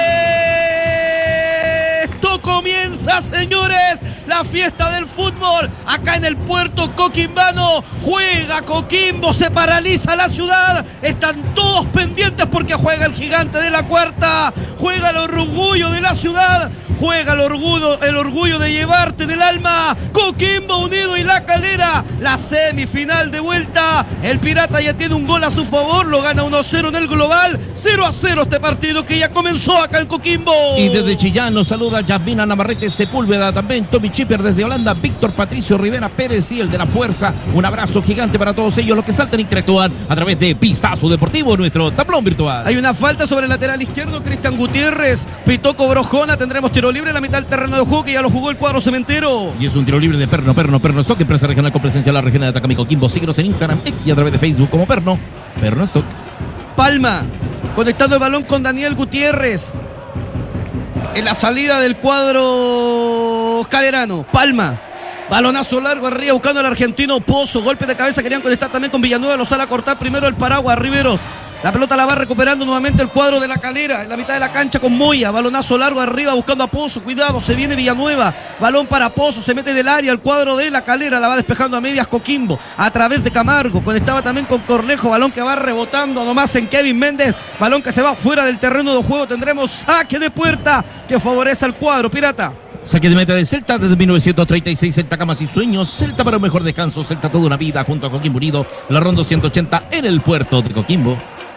Esto comienza, señores. La fiesta del fútbol acá en el puerto coquimbano. Juega Coquimbo, se paraliza la ciudad. Están todos pendientes porque juega el Gigante de la Cuarta. Juega el orgullo de la ciudad. Juega el orgullo de llevarte del alma. Coquimbo Unido y La Calera. La semifinal de vuelta. El Pirata ya tiene un gol a su favor. Lo gana 1-0 en el global. 0-0 este partido que ya comenzó acá en Coquimbo. Y desde Chillán nos saluda Yasmina Navarrete Sepúlveda. También Tommy Chipper desde Holanda. Víctor Patricio Rivera Pérez y el de la Fuerza. Un abrazo gigante para todos ellos. Los que saltan e interactúan a través de Vistazo Deportivo, nuestro tablón virtual. Hay una falta sobre el lateral izquierdo. Cristian Gutiérrez. Pitó Brojona. Tendremos tiro libre en la mitad del terreno de juego que ya lo jugó el cuadro cementero. Y es un tiro libre de Perno Stock, empresa regional con presencia en la región de Atacama y Coquimbo. Síguenos en Instagram, X y a través de Facebook como Perno Stock. Palma, conectando el balón con Daniel Gutiérrez. En la salida del cuadro calerano. Palma, balonazo largo arriba buscando al argentino Pozo. Golpe de cabeza, querían conectar también con Villanueva. Lo sale a cortar primero el paraguas Riveros. La pelota la va recuperando nuevamente el cuadro de la Calera en la mitad de la cancha con Moya. Balonazo largo arriba buscando a Pozo. Cuidado, se viene Villanueva. Balón para Pozo, se mete del área el cuadro de la Calera. La va despejando a medias Coquimbo a través de Camargo. Conectaba también con Cornejo. Balón que va rebotando nomás en Kevin Méndez. Balón que se va fuera del terreno de juego. Tendremos saque de puerta que favorece al cuadro Pirata. Saque de meta de Celta desde 1936, Celta Camas y Sueños, Celta para un mejor descanso, Celta toda una vida junto a Coquimbo Unido, la ronda 180 en el puerto de Coquimbo.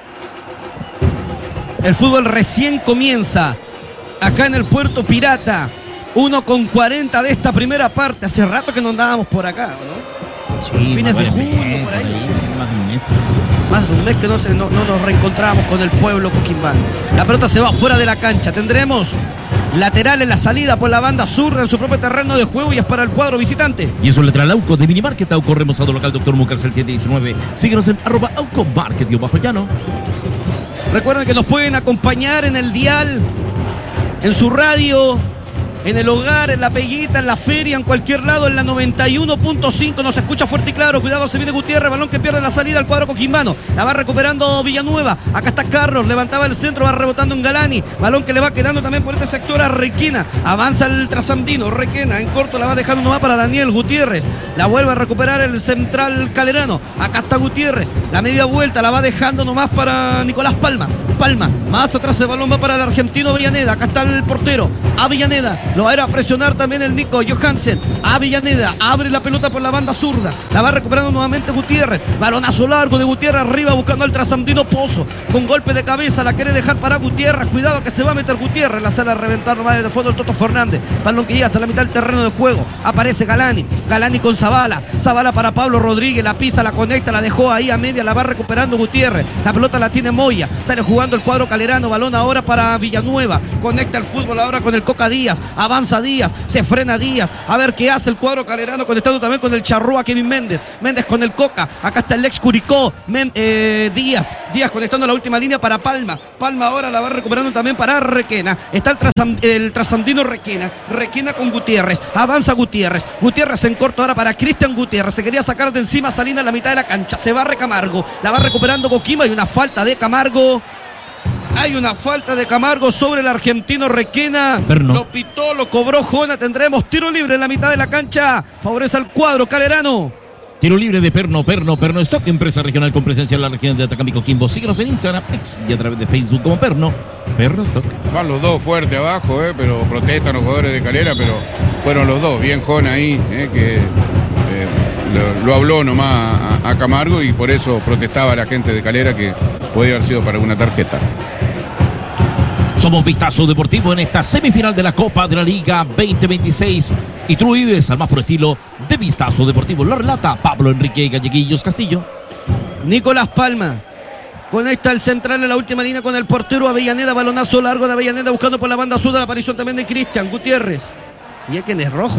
El fútbol recién comienza acá en el puerto Pirata. 1:40 de esta primera parte. Hace rato que no andábamos por acá, ¿no? Sí, fines de junio, por ahí. Más de un mes que no nos reencontramos con el pueblo coquimbano. La pelota se va fuera de la cancha. Tendremos lateral en la salida por la banda zurda en su propio terreno de juego y es para el cuadro visitante. Y es un lateral Auco de Minimarket, Auco remozado local Dr. Mucas el 719. Síguenos en @Auco Market _llano. Recuerden que nos pueden acompañar en el dial, en su radio, en el hogar, en la peguita, en la feria, en cualquier lado, en la 91.5. Nos escucha fuerte y claro. Cuidado, se viene Gutiérrez. Balón que pierde la salida al cuadro coquimbano. La va recuperando Villanueva. Acá está Carlos. Levantaba el centro. Va rebotando en Galani. Balón que le va quedando también por este sector a Requena. Avanza el trasandino. Requena en corto la va dejando nomás para Daniel Gutiérrez. La vuelve a recuperar el central calerano. Acá está Gutiérrez. La media vuelta la va dejando nomás para Nicolás Palma. Palma. Más atrás el balón va para el argentino Avellaneda. Acá está el portero. Avellaneda. Lo va a ir a presionar también el Nico Johansen. Avellaneda. Abre la pelota por la banda zurda. La va recuperando nuevamente Gutiérrez. Balonazo largo de Gutiérrez arriba buscando al trasandino Pozo. Con golpe de cabeza la quiere dejar para Gutiérrez. Cuidado que se va a meter Gutiérrez. La sale a reventar nomás desde fondo el Toto Fernández. Balón que llega hasta la mitad del terreno de juego. Aparece Galani. Galani con Zavala. Zavala para Pablo Rodríguez. La pisa, la conecta, la dejó ahí a media. La va recuperando Gutiérrez. La pelota la tiene Moya. Sale jugando el cuadro calerano. Balón ahora para Villanueva. Conecta el fútbol ahora con el Coca Díaz. Avanza Díaz. Se frena Díaz. A ver qué hace el cuadro calerano. Conectando también con el Charrúa Kevin Méndez. Méndez con el Coca. Acá está el ex Curicó. Díaz. Díaz conectando la última línea para Palma. Palma ahora la va recuperando también para Requena. Está el trasandino Requena. Requena con Gutiérrez. Avanza Gutiérrez. Gutiérrez en corto ahora para Cristian Gutiérrez. Se quería sacar de encima Salinas en la mitad de la cancha. Se barre Camargo. La va recuperando Coquimbo. Hay una falta de Camargo. Hay una falta de Camargo sobre el argentino Requena. Perno. Lo pitó, lo cobró Jona. Tendremos tiro libre en la mitad de la cancha. Favorece al cuadro calerano. Tiro libre de Perno Stock, empresa regional con presencia en la región de Atacama y Coquimbo. Síguenos en Instagram, X y a través de Facebook como Perno Stock. Van los dos fuerte abajo, pero protestan los jugadores de Calera, pero fueron los dos. Bien Jona ahí, que lo habló nomás a Camargo y por eso protestaba la gente de Calera, que podía haber sido para alguna tarjeta. Somos Vistazo Deportivo en esta semifinal de la Copa de la Liga 2026. Y tú vives al más puro estilo de Vistazo Deportivo. Lo relata Pablo Enrique Galleguillos Castillo. Nicolás Palma conecta el central en la última línea con el portero Avellaneda. Balonazo largo de Avellaneda buscando por la banda sur. La aparición también de Cristian Gutiérrez. Y es que es rojo.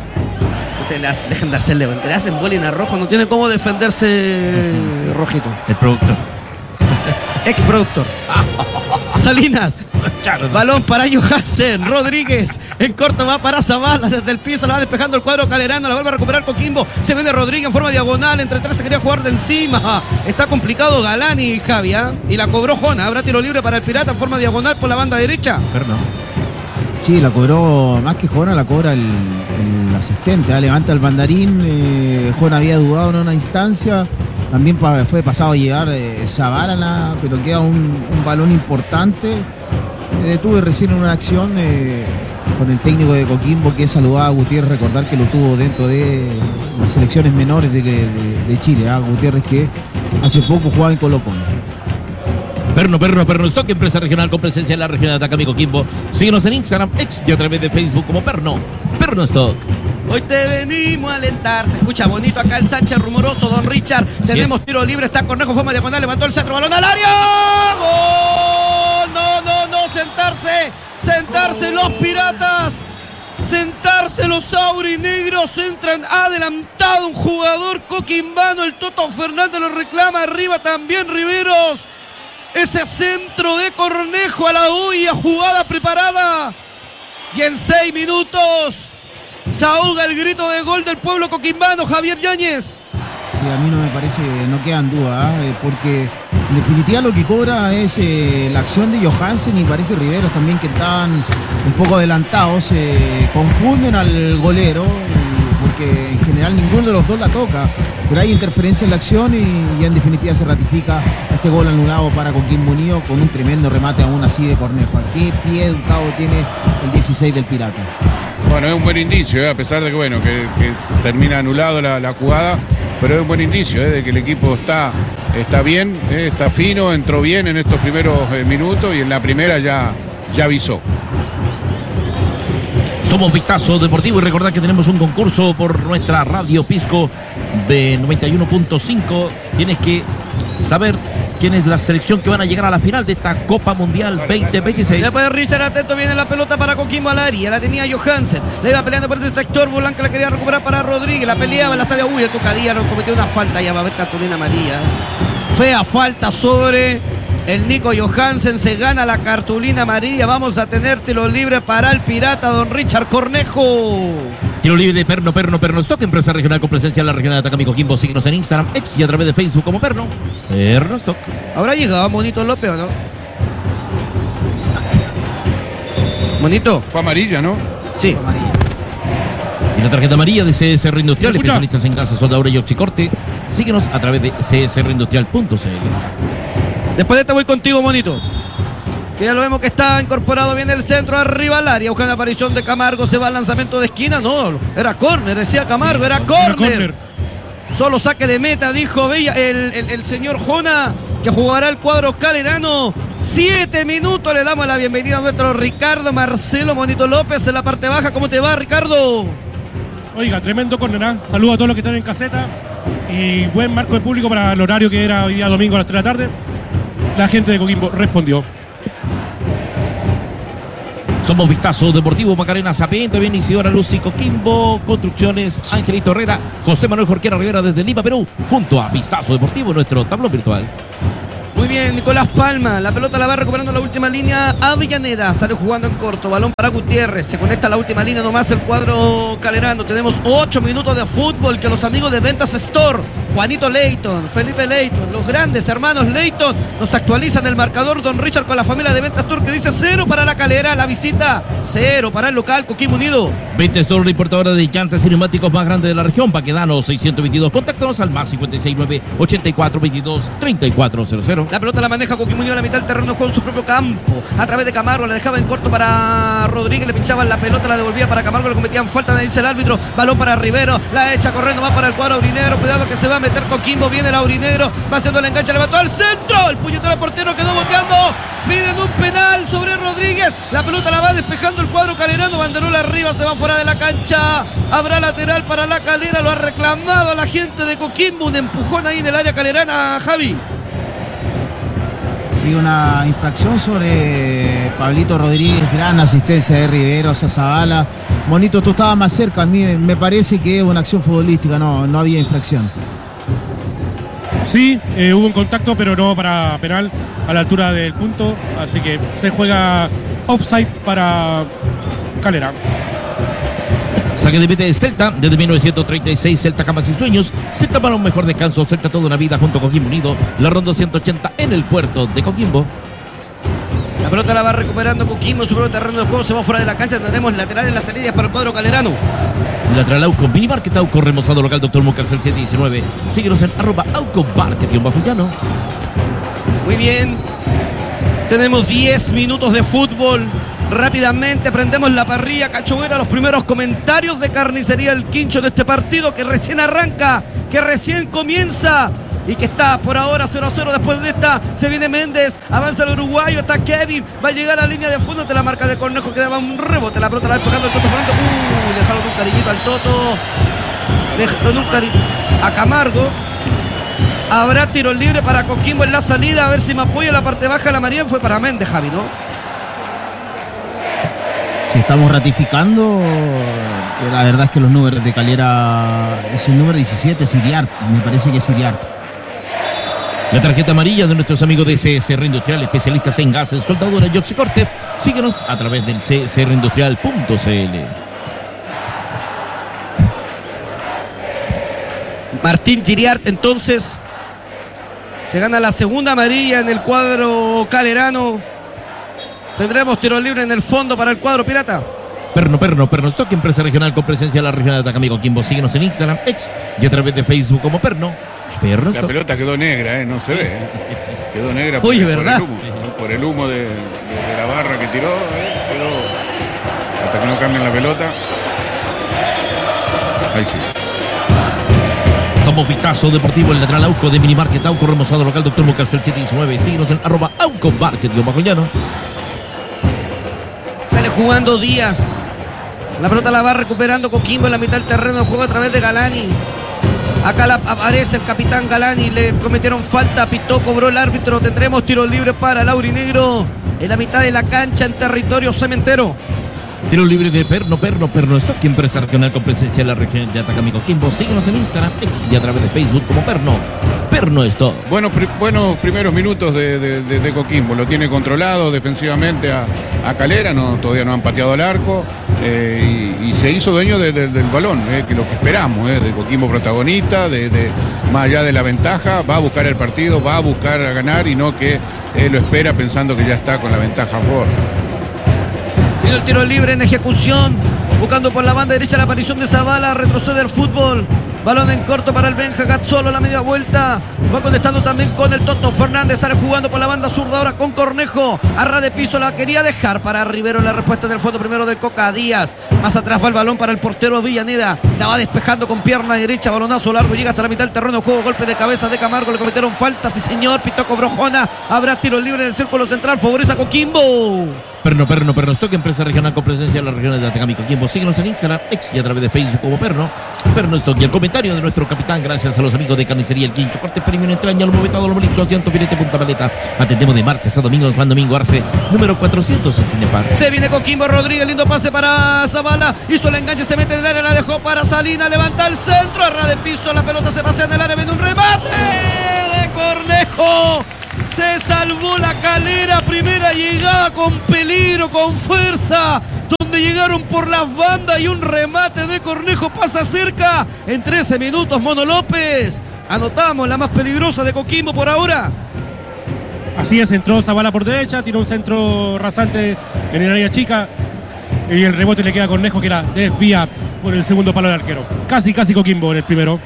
Dejen de hacerle, le hacen bullying a rojo. No tiene cómo defenderse rojito. El productor. Ex productor. Salinas. Balón para Johansen. Rodríguez. En corto va para Zavala. Desde el piso la va despejando el cuadro calerano. La vuelve a recuperar Coquimbo. Se viene Rodríguez en forma diagonal. Entre tres se quería jugar de encima. Está complicado Galani, Javi. Y la cobró Jona. Habrá tiro libre para el Pirata en forma diagonal por la banda derecha. Pero no. Sí, la cobró más que Jona, la cobra el asistente. Levanta el bandarín. Jona había dudado en una instancia. También fue pasado a llegar Zavala, pero queda un balón importante. Me detuve recién en una acción con el técnico de Coquimbo, que saludaba a Gutiérrez. Recordar que lo tuvo dentro de las selecciones menores de Chile. Gutiérrez, que hace poco jugaba en Colo-Colo. Perno Stock, empresa regional con presencia en la región de Atacama y Coquimbo. Síguenos en Instagram, X y a través de Facebook como Perno Stock. Hoy te venimos a alentar. Se escucha bonito acá el Sánchez rumoroso, don Richard. Tenemos tiro libre, está Cornejo, forma diagonal, levantó el centro, balón al área. ¡Gol! No, sentarse los Piratas. Sentarse los aurinegros. Entran adelantado un jugador coquimbano. El Toto Fernández lo reclama. Arriba también Riveros. Ese centro de Cornejo a la huya, jugada preparada. Y en 6 minutos se ahoga el grito de gol del pueblo coquimbano, Javier Yáñez. Sí, a mí no me parece, no quedan dudas, porque en definitiva lo que cobra es la acción de Johansen y parece Riveros también, que están un poco adelantados, confunden al golero, porque en general ninguno de los dos la toca, pero hay interferencia en la acción y en definitiva se ratifica este gol anulado para Coquimbo Unido con un tremendo remate aún así de Cornejo. ¿A qué pie educado tiene el 16 del Pirata? Bueno, es un buen indicio, a pesar de que termina anulado la jugada, pero es un buen indicio de que el equipo está bien, está fino, entró bien en estos primeros minutos y en la primera ya avisó. Somos Vistazo Deportivo y recordad que tenemos un concurso por nuestra radio Pisco de 91.5. Tienes que saber quién es la selección que van a llegar a la final de esta Copa Mundial 2026. Después Richard atento, viene la pelota para Coquimbo al área, la tenía Johansen, le iba peleando por este sector, Blanca la quería recuperar para Rodríguez, la peleaba, la sale, el Tocadía no cometió una falta, ya va a haber cartulina amarilla. Fea falta sobre El Nico Johansen se gana la cartulina amarilla. Vamos a tener tiro libre para el Pirata, don Richard Cornejo. Tiro libre de Perno Stock, empresa regional con presencia en la región de Atacama y Coquimbo. Síguenos en Instagram, X y a través de Facebook como Perno Stock. ¿Habrá llegado Monito López o no? Monito. Fue amarilla, ¿no? Sí. Y la tarjeta amarilla de CS Reindustrial, especialistas en gases, soldadura y oxicorte. Síguenos a través de csreindustrial.cl. Después de esta voy contigo, Monito. Que ya lo vemos que está incorporado bien el centro arriba al área. Buscando la aparición de Camargo. Se va al lanzamiento de esquina. No, era córner, decía Camargo, era córner. Solo saque de meta, dijo el señor Jona, que jugará el cuadro calerano. 7 minutos, le damos la bienvenida a nuestro Ricardo Marcelo Monito López en la parte baja. ¿Cómo te va, Ricardo? Oiga, tremendo córner, ¿eh? Saludos a todos los que están en caseta. Y buen marco de público para el horario que era hoy día domingo a las 3 de la tarde. La gente de Coquimbo respondió. Somos Vistazo Deportivo, Macarena Sapiente, bien Isidora Luz y Coquimbo, Construcciones, Angelito Herrera, José Manuel Jorquera Rivera desde Lima, Perú, junto a Vistazo Deportivo, nuestro tablón virtual. Muy bien, Nicolás Palma, la pelota la va recuperando la última línea Avellaneda, sale jugando en corto, balón para Gutiérrez, se conecta a la última línea nomás el cuadro calerano. Tenemos 8 minutos de fútbol que los amigos de Ventas Store, Juanito Leighton, Felipe Leighton, los grandes hermanos Leighton nos actualizan el marcador. Don Richard con la familia de Ventas Store que dice 0 para la Calera, la visita 0 para el local Coquimbo Unido. Ventas Store, la importadora de llantas y neumáticos más grande de la región, Baquedano 622, contáctanos al más 569 84 22 3400. La pelota la maneja Coquimbo Unido a la mitad del terreno, juega en su propio campo. A través de Camargo, la dejaba en corto para Rodríguez, le pinchaban la pelota, la devolvía para Camargo, le cometían falta, de dice el árbitro. Balón para Rivero, la echa corriendo, va para el cuadro aurinegro. Cuidado que se va a meter Coquimbo, viene el aurinegro, va haciendo el enganche, levantó al centro. El puñetero al portero quedó boteando. Piden un penal sobre Rodríguez. La pelota la va despejando el cuadro calerano. Banderola arriba, se va fuera de la cancha. Habrá lateral para la Calera, lo ha reclamado la gente de Coquimbo. Un empujón ahí en el área calerana, Javi. Sí, una infracción sobre Pablito Rodríguez, gran asistencia de Rivero, Zabala. Monito, tú estabas más cerca, a mí me parece que es una acción futbolística, no había infracción. Sí, hubo un contacto, pero no para penal a la altura del punto, así que se juega offside para Calera. Saque de meta de Celta, desde 1936, Celta Camas y Sueños, Celta para un mejor descanso, Celta toda una vida junto a Coquimbo Unido, la ronda 180 en el puerto de Coquimbo. La pelota la va recuperando Coquimbo, su propio terreno de juego, se va fuera de la cancha, tendremos lateral en las salidas para el cuadro calerano. Lateral Auco, Mini Market Auco, remozado local Dr. Mucarcel 719, síguenos en @Auco Market_Juliano. Muy bien, tenemos 10 minutos de fútbol. Rápidamente prendemos la parrilla Cachoguera, los primeros comentarios de Carnicería El Quincho de este partido que recién arranca, que recién comienza y que está por ahora 0-0. Después de esta se viene Méndez, avanza el uruguayo, está Kevin, va a llegar a la línea de fondo de la marca de Cornejo, que daba un rebote, la pelota la va despejando el Toto Fernando. Le dejaron un cariñito al Toto, dejaron un cariño a Camargo. Habrá tiro libre para Coquimbo en la salida, a ver si me apoya la parte baja de la María. Fue para Méndez, Javi, ¿no? Si estamos ratificando que la verdad es que los números de Calera es el número 17, Siriart, me parece que es Siriart. La tarjeta amarilla de nuestros amigos de CS Reindustrial, especialistas en gases, soldadura y oxicorte. Síguenos a través del csreindustrial.cl. Martín Giriart entonces se gana la segunda amarilla en el cuadro calerano. Tendremos tiro libre en el fondo para el cuadro pirata. Perno Stock, empresa regional con presencia en la región de Atacama y Coquimbo. Síguenos en Instagram, X y a través de Facebook como Perno La Stock. pelota quedó negra, no se ve. Quedó negra Oye, ¿verdad? Por el humo de la barra que tiró. Quedó hasta que no cambien la pelota. Ahí sí. Somos Vistazo Deportivo, el lateral Auco de Mini Market Auco, remozado local Dr. Mucarcel 719. Síguenos en @Auco Market_Juliano. Sale jugando Díaz. La pelota la va recuperando Coquimbo en la mitad del terreno de juego a través de Galani. Acá aparece el capitán Galani. Le cometieron falta, pitó, cobró el árbitro. Tendremos tiro libre para el aurinegro en la mitad de la cancha en territorio cementero. Tiro libre de Perno Stock, empresa regional con presencia en la región de Atacama y Coquimbo. Síguenos en Instagram, X y a través de Facebook como Perno Perno Stock. Buenos primeros minutos de Coquimbo, lo tiene controlado defensivamente a Calera, todavía no han pateado al arco y se hizo dueño del balón, que lo que esperamos, de Coquimbo protagonista, más allá de la ventaja, va a buscar el partido, va a buscar a ganar y no que lo espera pensando que ya está con la ventaja a favor. Y el tiro libre en ejecución, buscando por la banda derecha la aparición de Zavala, retrocede el fútbol. Balón en corto para el Benja Gazzolo, la media vuelta. Va contestando también con el Toto Fernández. Sale jugando por la banda zurda ahora con Cornejo. Arra de piso la quería dejar para Rivero. La respuesta del fondo primero de Coca Díaz. Más atrás va el balón para el portero Villaneda. La va despejando con pierna derecha. Balonazo largo. Llega hasta la mitad del terreno de juego. Golpe de cabeza de Camargo. Le cometieron falta. Sí, señor. Pitoco Brojona. Habrá tiro libre en el círculo central. Favorece a Coquimbo. Perno Stock, empresa regional con presencia en las regiones de Atacama y Coquimbo. Síguenos en Instagram, X y a través de Facebook como Perno Stock. Y el comentario de nuestro capitán, gracias a los amigos de Carnicería El Quincho. Corte premium, entraña, lo movetado, lo molizo, asiento, filete, punta paleta. Atendemos de martes a domingo, Juan Domingo Arce, número 400 en Cinepar. Se viene Coquimbo Rodríguez, lindo pase para Zavala. Hizo el enganche, se mete en el área, la dejó para Salina, levanta el centro, arra de piso, la pelota se pasea en el área, viene un remate de Cornejo. Se salvó la Calera, primera llegada con peligro, con fuerza, donde llegaron por las bandas y un remate de Cornejo pasa cerca. En 13 minutos, Mono López. Anotamos la más peligrosa de Coquimbo por ahora. Así es, entró Zavala por derecha, tiró un centro rasante en el área chica y el rebote le queda a Cornejo que la desvía por el segundo palo del arquero. Casi Coquimbo en el primero.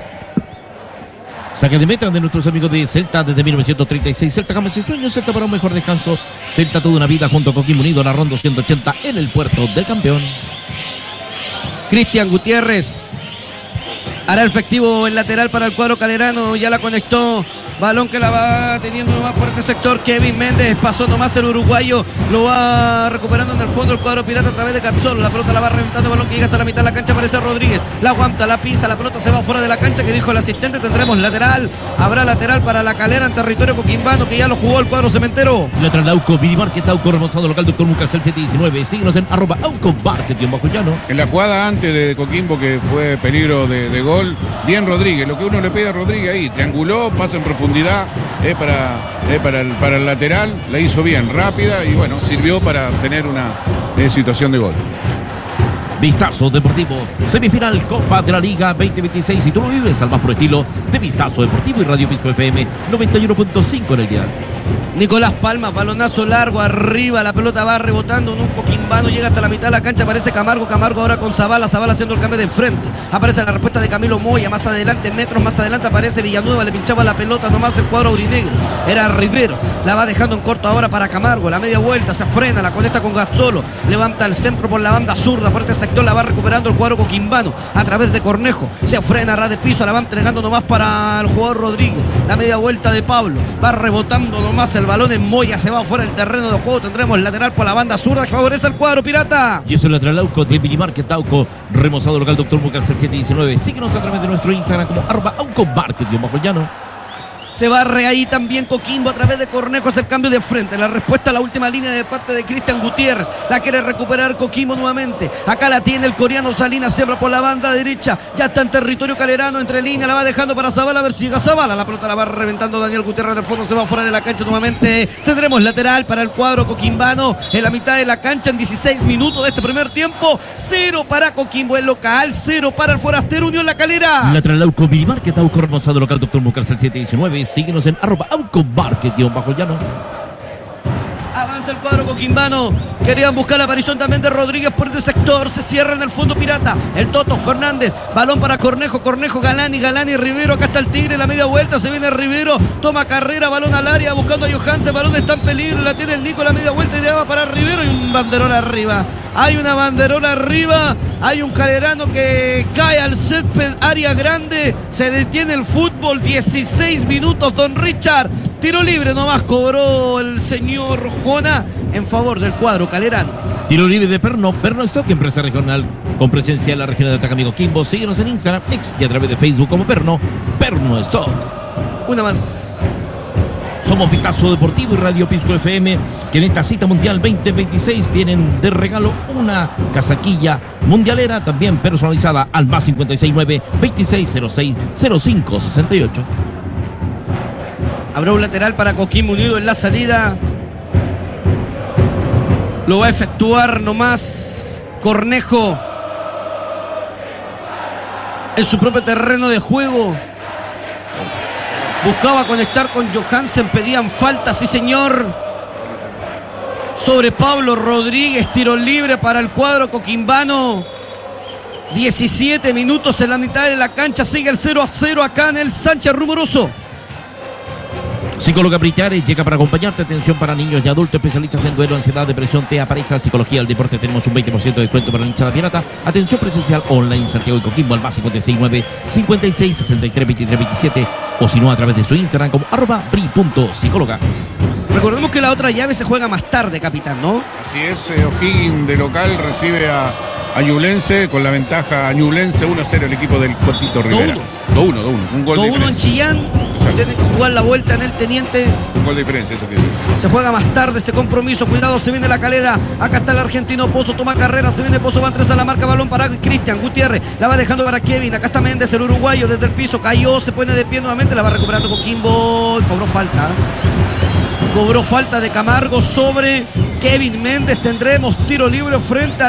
Saque de meta de nuestros amigos de Celta desde 1936. Celta Camas y Sueños, Celta para un mejor descanso. Celta toda una vida junto a Coquimbo Unido, la ronda 180 en el puerto del campeón. Cristian Gutiérrez hará el efectivo el lateral para el cuadro calerano. Ya la conectó. Balón que la va teniendo nomás por este sector. Kevin Méndez pasó nomás el uruguayo. Lo va recuperando en el fondo el cuadro pirata a través de Gazzolo. La pelota la va reventando. Balón que llega hasta la mitad de la cancha. Aparece Rodríguez. La aguanta, la pisa. La pelota se va fuera de la cancha. Que dijo el asistente. Tendremos lateral. Habrá lateral para la Calera en territorio coquimbano. Que ya lo jugó el cuadro cementero. Lateral de Auco, Minimarket Auco, remozado local Doctor Mucas, el 719. Síguenos en @Auco Market y en Bajo Llano. En la jugada antes de Coquimbo, que fue peligro de gol, bien Rodríguez. Lo que uno le pide a Rodríguez ahí. Trianguló, pasa en profundidad. Para el lateral, la hizo bien, rápida y bueno, sirvió para tener una situación de gol. Vistazo Deportivo, semifinal Copa de la Liga 2026. Y tú lo vives al más puro estilo de Vistazo Deportivo y Radio Pisco FM 91.5 en el día. Nicolás Palma, balonazo largo arriba, la pelota va rebotando en un coquimbano, llega hasta la mitad de la cancha, aparece Camargo ahora con Zavala haciendo el cambio de frente, aparece la respuesta de Camilo Moya, más adelante, metros más adelante aparece Villanueva, le pinchaba la pelota nomás el cuadro aurinegro, era Rivero, la va dejando en corto ahora para Camargo, la media vuelta, se frena, la conecta con Gazzolo, levanta el centro por la banda zurda, por este sector la va recuperando el cuadro coquimbano, a través de Cornejo, se frena, ras de piso, la va entregando nomás para el jugador Rodríguez, la media vuelta de Pablo, va rebotando nomás el balón en Moya, se va fuera del terreno de juego, tendremos lateral por la banda zurda que favorece al cuadro pirata. Y eso es el lateral Auco de Minimarket Auco, remozado local Doctor Mucas el 719. Síguenos a través de nuestro Instagram como @Auco Market y Bajo Llano. Se barre ahí también Coquimbo a través de Cornejo, es el cambio de frente, la respuesta a la última línea de parte de Cristian Gutiérrez, la quiere recuperar Coquimbo nuevamente, acá la tiene el coreano Salinas, siembra por la banda derecha, ya está en territorio calerano, entre línea, la va dejando para Zavala, a ver si llega Zavala, la pelota la va reventando Daniel Gutiérrez del fondo, se va fuera de la cancha nuevamente, tendremos lateral para el cuadro coquimbano, en la mitad de la cancha en 16 minutos de este primer tiempo, 0 para Coquimbo el local, 0 para el forastero Unión La Calera. Lateral Auco, Minimarket Auco, remozado local Doctor Mucas el 719. Síguenos en @Auco Market y Bajo Llano. Avanza el cuadro coquimbano. Querían buscar la aparición también de Rodríguez por este sector. Se cierra en el fondo pirata. El Toto Fernández. Balón para Cornejo. Galani Rivero. Acá está el Tigre. La media vuelta. Se viene Rivero. Toma carrera. Balón al área. Buscando a Johansen. Balón está en peligro. La tiene el Nico. La media vuelta. Y va para Rivero. Y un banderón arriba. Hay una banderola arriba. Hay un calerano que cae al césped. Área grande. Se detiene el fútbol. 16 minutos. Don Richard. Tiro libre nomás cobró el señor Jona en favor del cuadro calerano. Tiro libre de Perno Stock, empresa regional con presencia en la región de Atacama y Coquimbo. Síguenos en Instagram, X y a través de Facebook como Perno Stock. Una más. Somos Vistazo Deportivo y Radio Pisco FM, que en esta cita mundial 2026 tienen de regalo una casaquilla mundialera, también personalizada al +569 2606 0568. Habrá un lateral para Coquimbo Unido en la salida. Lo va a efectuar nomás Cornejo en su propio terreno de juego. Buscaba conectar con Johansen, pedían falta, sí señor. Sobre Pablo Rodríguez, tiro libre para el cuadro coquimbano. 17 minutos en la mitad de la cancha, sigue el 0-0 acá en el Sánchez Rumoroso. Psicóloga Britares llega para acompañarte. Atención para niños y adultos, especialistas en duelo, ansiedad, depresión, TEA, pareja, psicología del deporte. Tenemos un 20% de descuento para la hinchada pirata. Atención presencial online Santiago y Coquimbo al más 569 56 63 23 27 o si no a través de su Instagram como @bri.psicóloga. Recordemos que la otra llave se juega más tarde, capitán, ¿no? Así es, O'Higgins de local recibe a Ñublense con la ventaja Ñublense 1-0 el equipo del Cotito Rivera. 2-1. 2-1, un gol de 2-1 en diferencia. Chillán. Tiene que jugar la vuelta en el Teniente. Un gol de diferencia, eso quiere decir. Se juega más tarde ese compromiso. Cuidado, se viene la Calera. Acá está el argentino Pozo, toma carrera. Se viene Pozo, va a a la marca, balón para Cristian Gutiérrez. La va dejando para Kevin. Acá está Méndez, el uruguayo, desde el piso. Cayó, se pone de pie nuevamente. La va recuperando Coquimbo. Cobró falta. Cobró falta de Camargo sobre Kevin Méndez. Tendremos tiro libre frente al